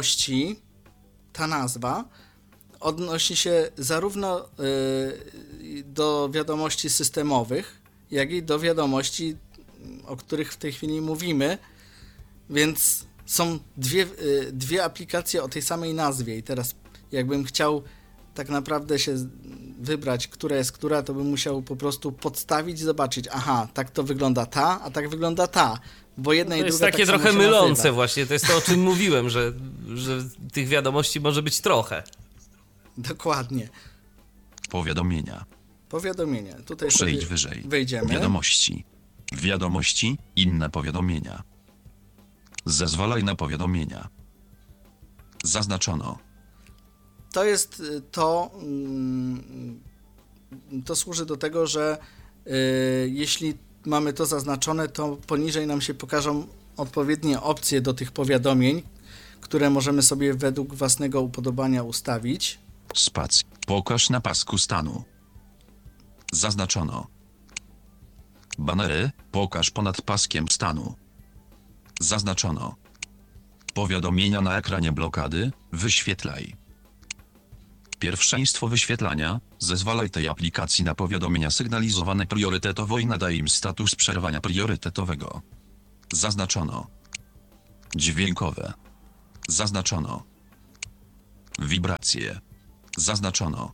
wiadomości, ta nazwa, odnosi się zarówno y, do wiadomości systemowych, jak i do wiadomości, o których w tej chwili mówimy, więc są dwie, dwie aplikacje o tej samej nazwie i teraz jakbym chciał tak naprawdę się wybrać, która jest która, to bym musiał po prostu podstawić i zobaczyć, aha, tak to wygląda ta, a tak wygląda ta, bo jedna to i druga jest takie tak trochę samo się mylące nazywa. właśnie, to jest to, o czym mówiłem, że, że tych wiadomości może być trochę. Dokładnie. Powiadomienia. Powiadomienie. Tutaj Przejdź sobie wyżej. wejdziemy. Wiadomości. Wiadomości, inne powiadomienia. Zezwalaj na powiadomienia. Zaznaczono. To jest y, to, mm, to służy do tego, że y, jeśli mamy to zaznaczone, to poniżej nam się pokażą odpowiednie opcje do tych powiadomień, które możemy sobie według własnego upodobania ustawić. Spac. Pokaż na pasku stanu. Zaznaczono. Banery. Pokaż ponad paskiem stanu. Zaznaczono. Powiadomienia na ekranie blokady. Wyświetlaj. Pierwszeństwo wyświetlania. Zezwalaj tej aplikacji na powiadomienia sygnalizowane priorytetowo i nadaj im status przerwania priorytetowego. Zaznaczono. Dźwiękowe. Zaznaczono. Wibracje. Zaznaczono.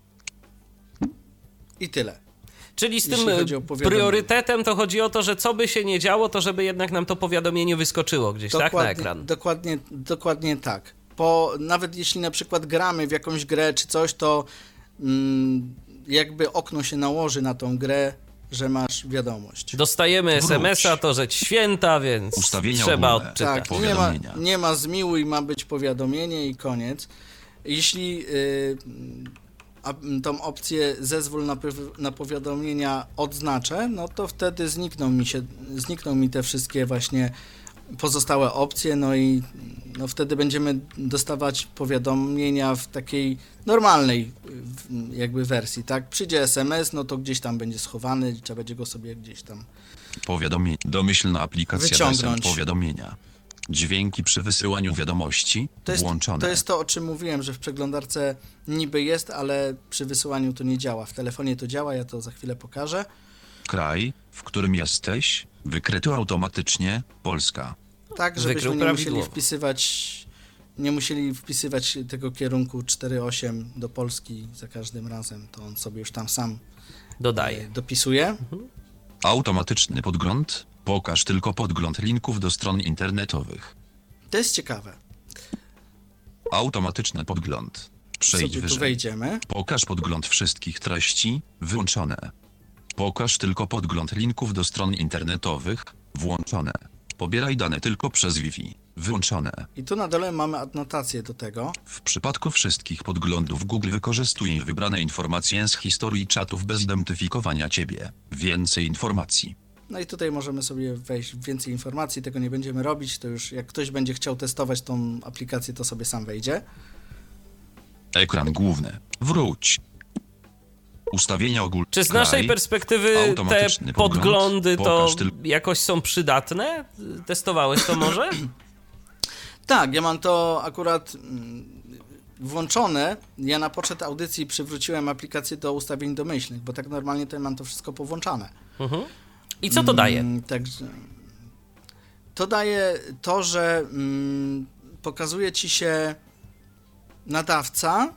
I tyle. Czyli z Jeśli tym chodzi o powiadomienie. priorytetem to chodzi o to, że co by się nie działo, to żeby jednak nam to powiadomienie wyskoczyło gdzieś, tak, na ekran. Dokładnie, dokładnie tak. Po, nawet jeśli na przykład gramy w jakąś grę czy coś, to mm, jakby okno się nałoży na tą grę, że masz wiadomość. Dostajemy Wróć. es em es a, to rzecz święta, więc Ustawienia trzeba ogólne. odczytać. Tak, nie ma, Powiadomienia. nie ma zmiłuj, ma być powiadomienie i koniec. Jeśli y, a, tą opcję zezwól na, powi- na powiadomienia odznaczę, no to wtedy znikną mi się, znikną mi te wszystkie właśnie pozostałe opcje, no i no wtedy będziemy dostawać powiadomienia w takiej normalnej w- jakby wersji, tak? Przyjdzie es em es, no to gdzieś tam będzie schowany i trzeba będzie go sobie gdzieś tam Powiadomienie. Domyślna aplikacja Wyciągnąć. D S M powiadomienia. Dźwięki przy wysyłaniu wiadomości To jest, włączone. to jest to, o czym mówiłem, że w przeglądarce niby jest, ale przy wysyłaniu to nie działa. W telefonie to działa, ja to za chwilę pokażę. Kraj, w którym jesteś, wykryto automatycznie Polska. Tak, żebyśmy Wykrył nie prawidłowo. musieli wpisywać nie musieli wpisywać tego kierunku cztery osiem do Polski za każdym razem, to on sobie już tam sam e, Dodaję. dopisuje. Automatyczny podgląd. Pokaż tylko podgląd linków do stron internetowych. To jest ciekawe. Automatyczny podgląd. Przejdź Sobie tu wyżej. wejdziemy. Pokaż podgląd wszystkich treści. Wyłączone. Pokaż tylko podgląd linków do stron internetowych. Włączone. Pobieraj dane tylko przez Wi-Fi. Wyłączone. I tu na dole mamy adnotację do tego. W przypadku wszystkich podglądów Google wykorzystuj wybrane informacje z historii czatów bez identyfikowania ciebie. Więcej informacji. No i tutaj możemy sobie wejść w więcej informacji, tego nie będziemy robić, to już jak ktoś będzie chciał testować tą aplikację, to sobie sam wejdzie. Ekran główny. Wróć. Ustawienia ogólne. Czy z naszej perspektywy te automatyczny podglądy to Pokaż tyl- jakoś są przydatne? Testowałeś to może? Tak, ja mam to akurat mm, włączone. Ja na poczet audycji przywróciłem aplikację do ustawień domyślnych, bo tak normalnie to ja mam to wszystko powłączane. Mhm. I co to daje? Mm, Także to daje to, że mm, pokazuje ci się nadawca,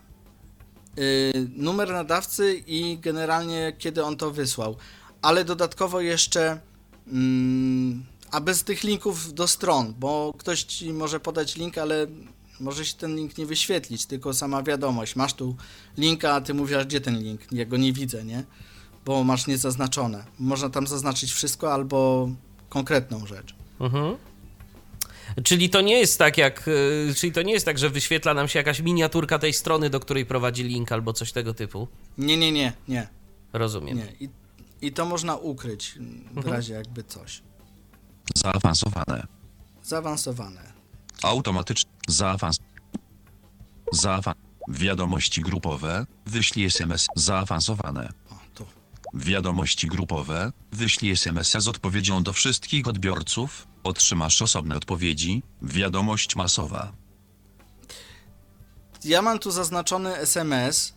y, numer nadawcy i generalnie kiedy on to wysłał. Ale dodatkowo jeszcze, mm, a bez tych linków do stron, bo ktoś ci może podać link, ale może się ten link nie wyświetlić, tylko sama wiadomość. Masz tu linka, a ty mówisz, a gdzie ten link? Ja go nie widzę, nie? Bo masz niezaznaczone. Można tam zaznaczyć wszystko albo konkretną rzecz. Mhm. Czyli to nie jest tak jak, y, czyli to nie jest tak, że wyświetla nam się jakaś miniaturka tej strony, do której prowadzi link albo coś tego typu? Nie, nie, nie, nie. Rozumiem. nie. I, I to można ukryć w Mhm. razie jakby coś. Zaawansowane. Zaawansowane. Automatyczne. Zaawans. Zaawan. Wiadomości grupowe. Wyślij es em es. Zaawansowane. O, tu. Wiadomości grupowe. Wyślij es em es z odpowiedzią do wszystkich odbiorców. Otrzymasz osobne odpowiedzi. Wiadomość masowa. Ja mam tu zaznaczony es em es,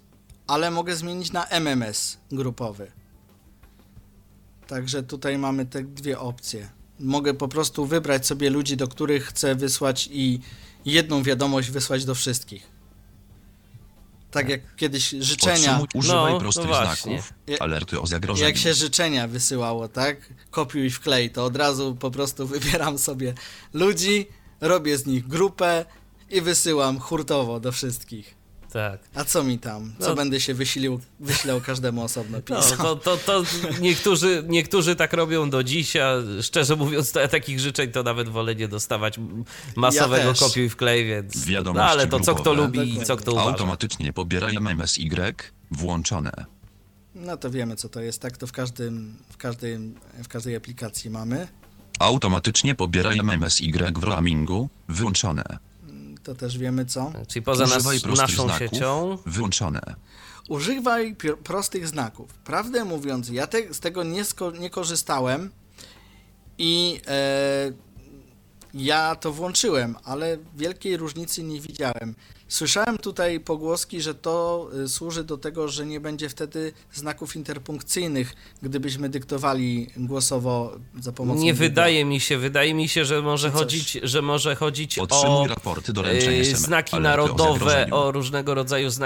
ale mogę zmienić na M M S grupowy. Także tutaj mamy te dwie opcje. Mogę po prostu wybrać sobie ludzi, do których chcę wysłać i jedną wiadomość wysłać do wszystkich. Tak jak kiedyś życzenia... Podtrzymuj, używaj No, prostych no właśnie. znaków, alerty o zagrożeniu. Jak się życzenia wysyłało, tak? Kopiuj w klej, to od razu po prostu wybieram sobie ludzi, robię z nich grupę i wysyłam hurtowo do wszystkich. Tak. A co mi tam? Co No. będę się wysilił, wyślał każdemu osobno No, pisał? to, to, to niektórzy, niektórzy tak robią do dziś, a szczerze mówiąc, to ja takich życzeń to nawet wolę nie dostawać masowego Ja też. kopiuj w klej, więc... Wiadomości No ale to co kto grupowe. lubi i co kto uważa. Automatycznie pobieraj M M S Y włączone. No to wiemy co to jest, tak? To w każdym, w każdym, w każdej aplikacji mamy. Automatycznie pobieraj M M S Y w roamingu wyłączone. To też wiemy co. Czyli poza nas, Używaj prostych naszą znaków siecią... wyłączone. Używaj pi- prostych znaków. Prawdę mówiąc, ja te, z tego nie, sko- nie korzystałem i e, ja to włączyłem, ale wielkiej różnicy nie widziałem. Słyszałem tutaj pogłoski, że to y, służy do tego, że nie będzie wtedy znaków interpunkcyjnych, gdybyśmy dyktowali głosowo za pomocą... Nie Google. wydaje mi się, wydaje mi się, że może Coś. chodzić, że może chodzić Otrzymuj o raporty doręczeń y, S M S, znaki alerty o narodowe, zagrożeniu. o różnego rodzaju znaki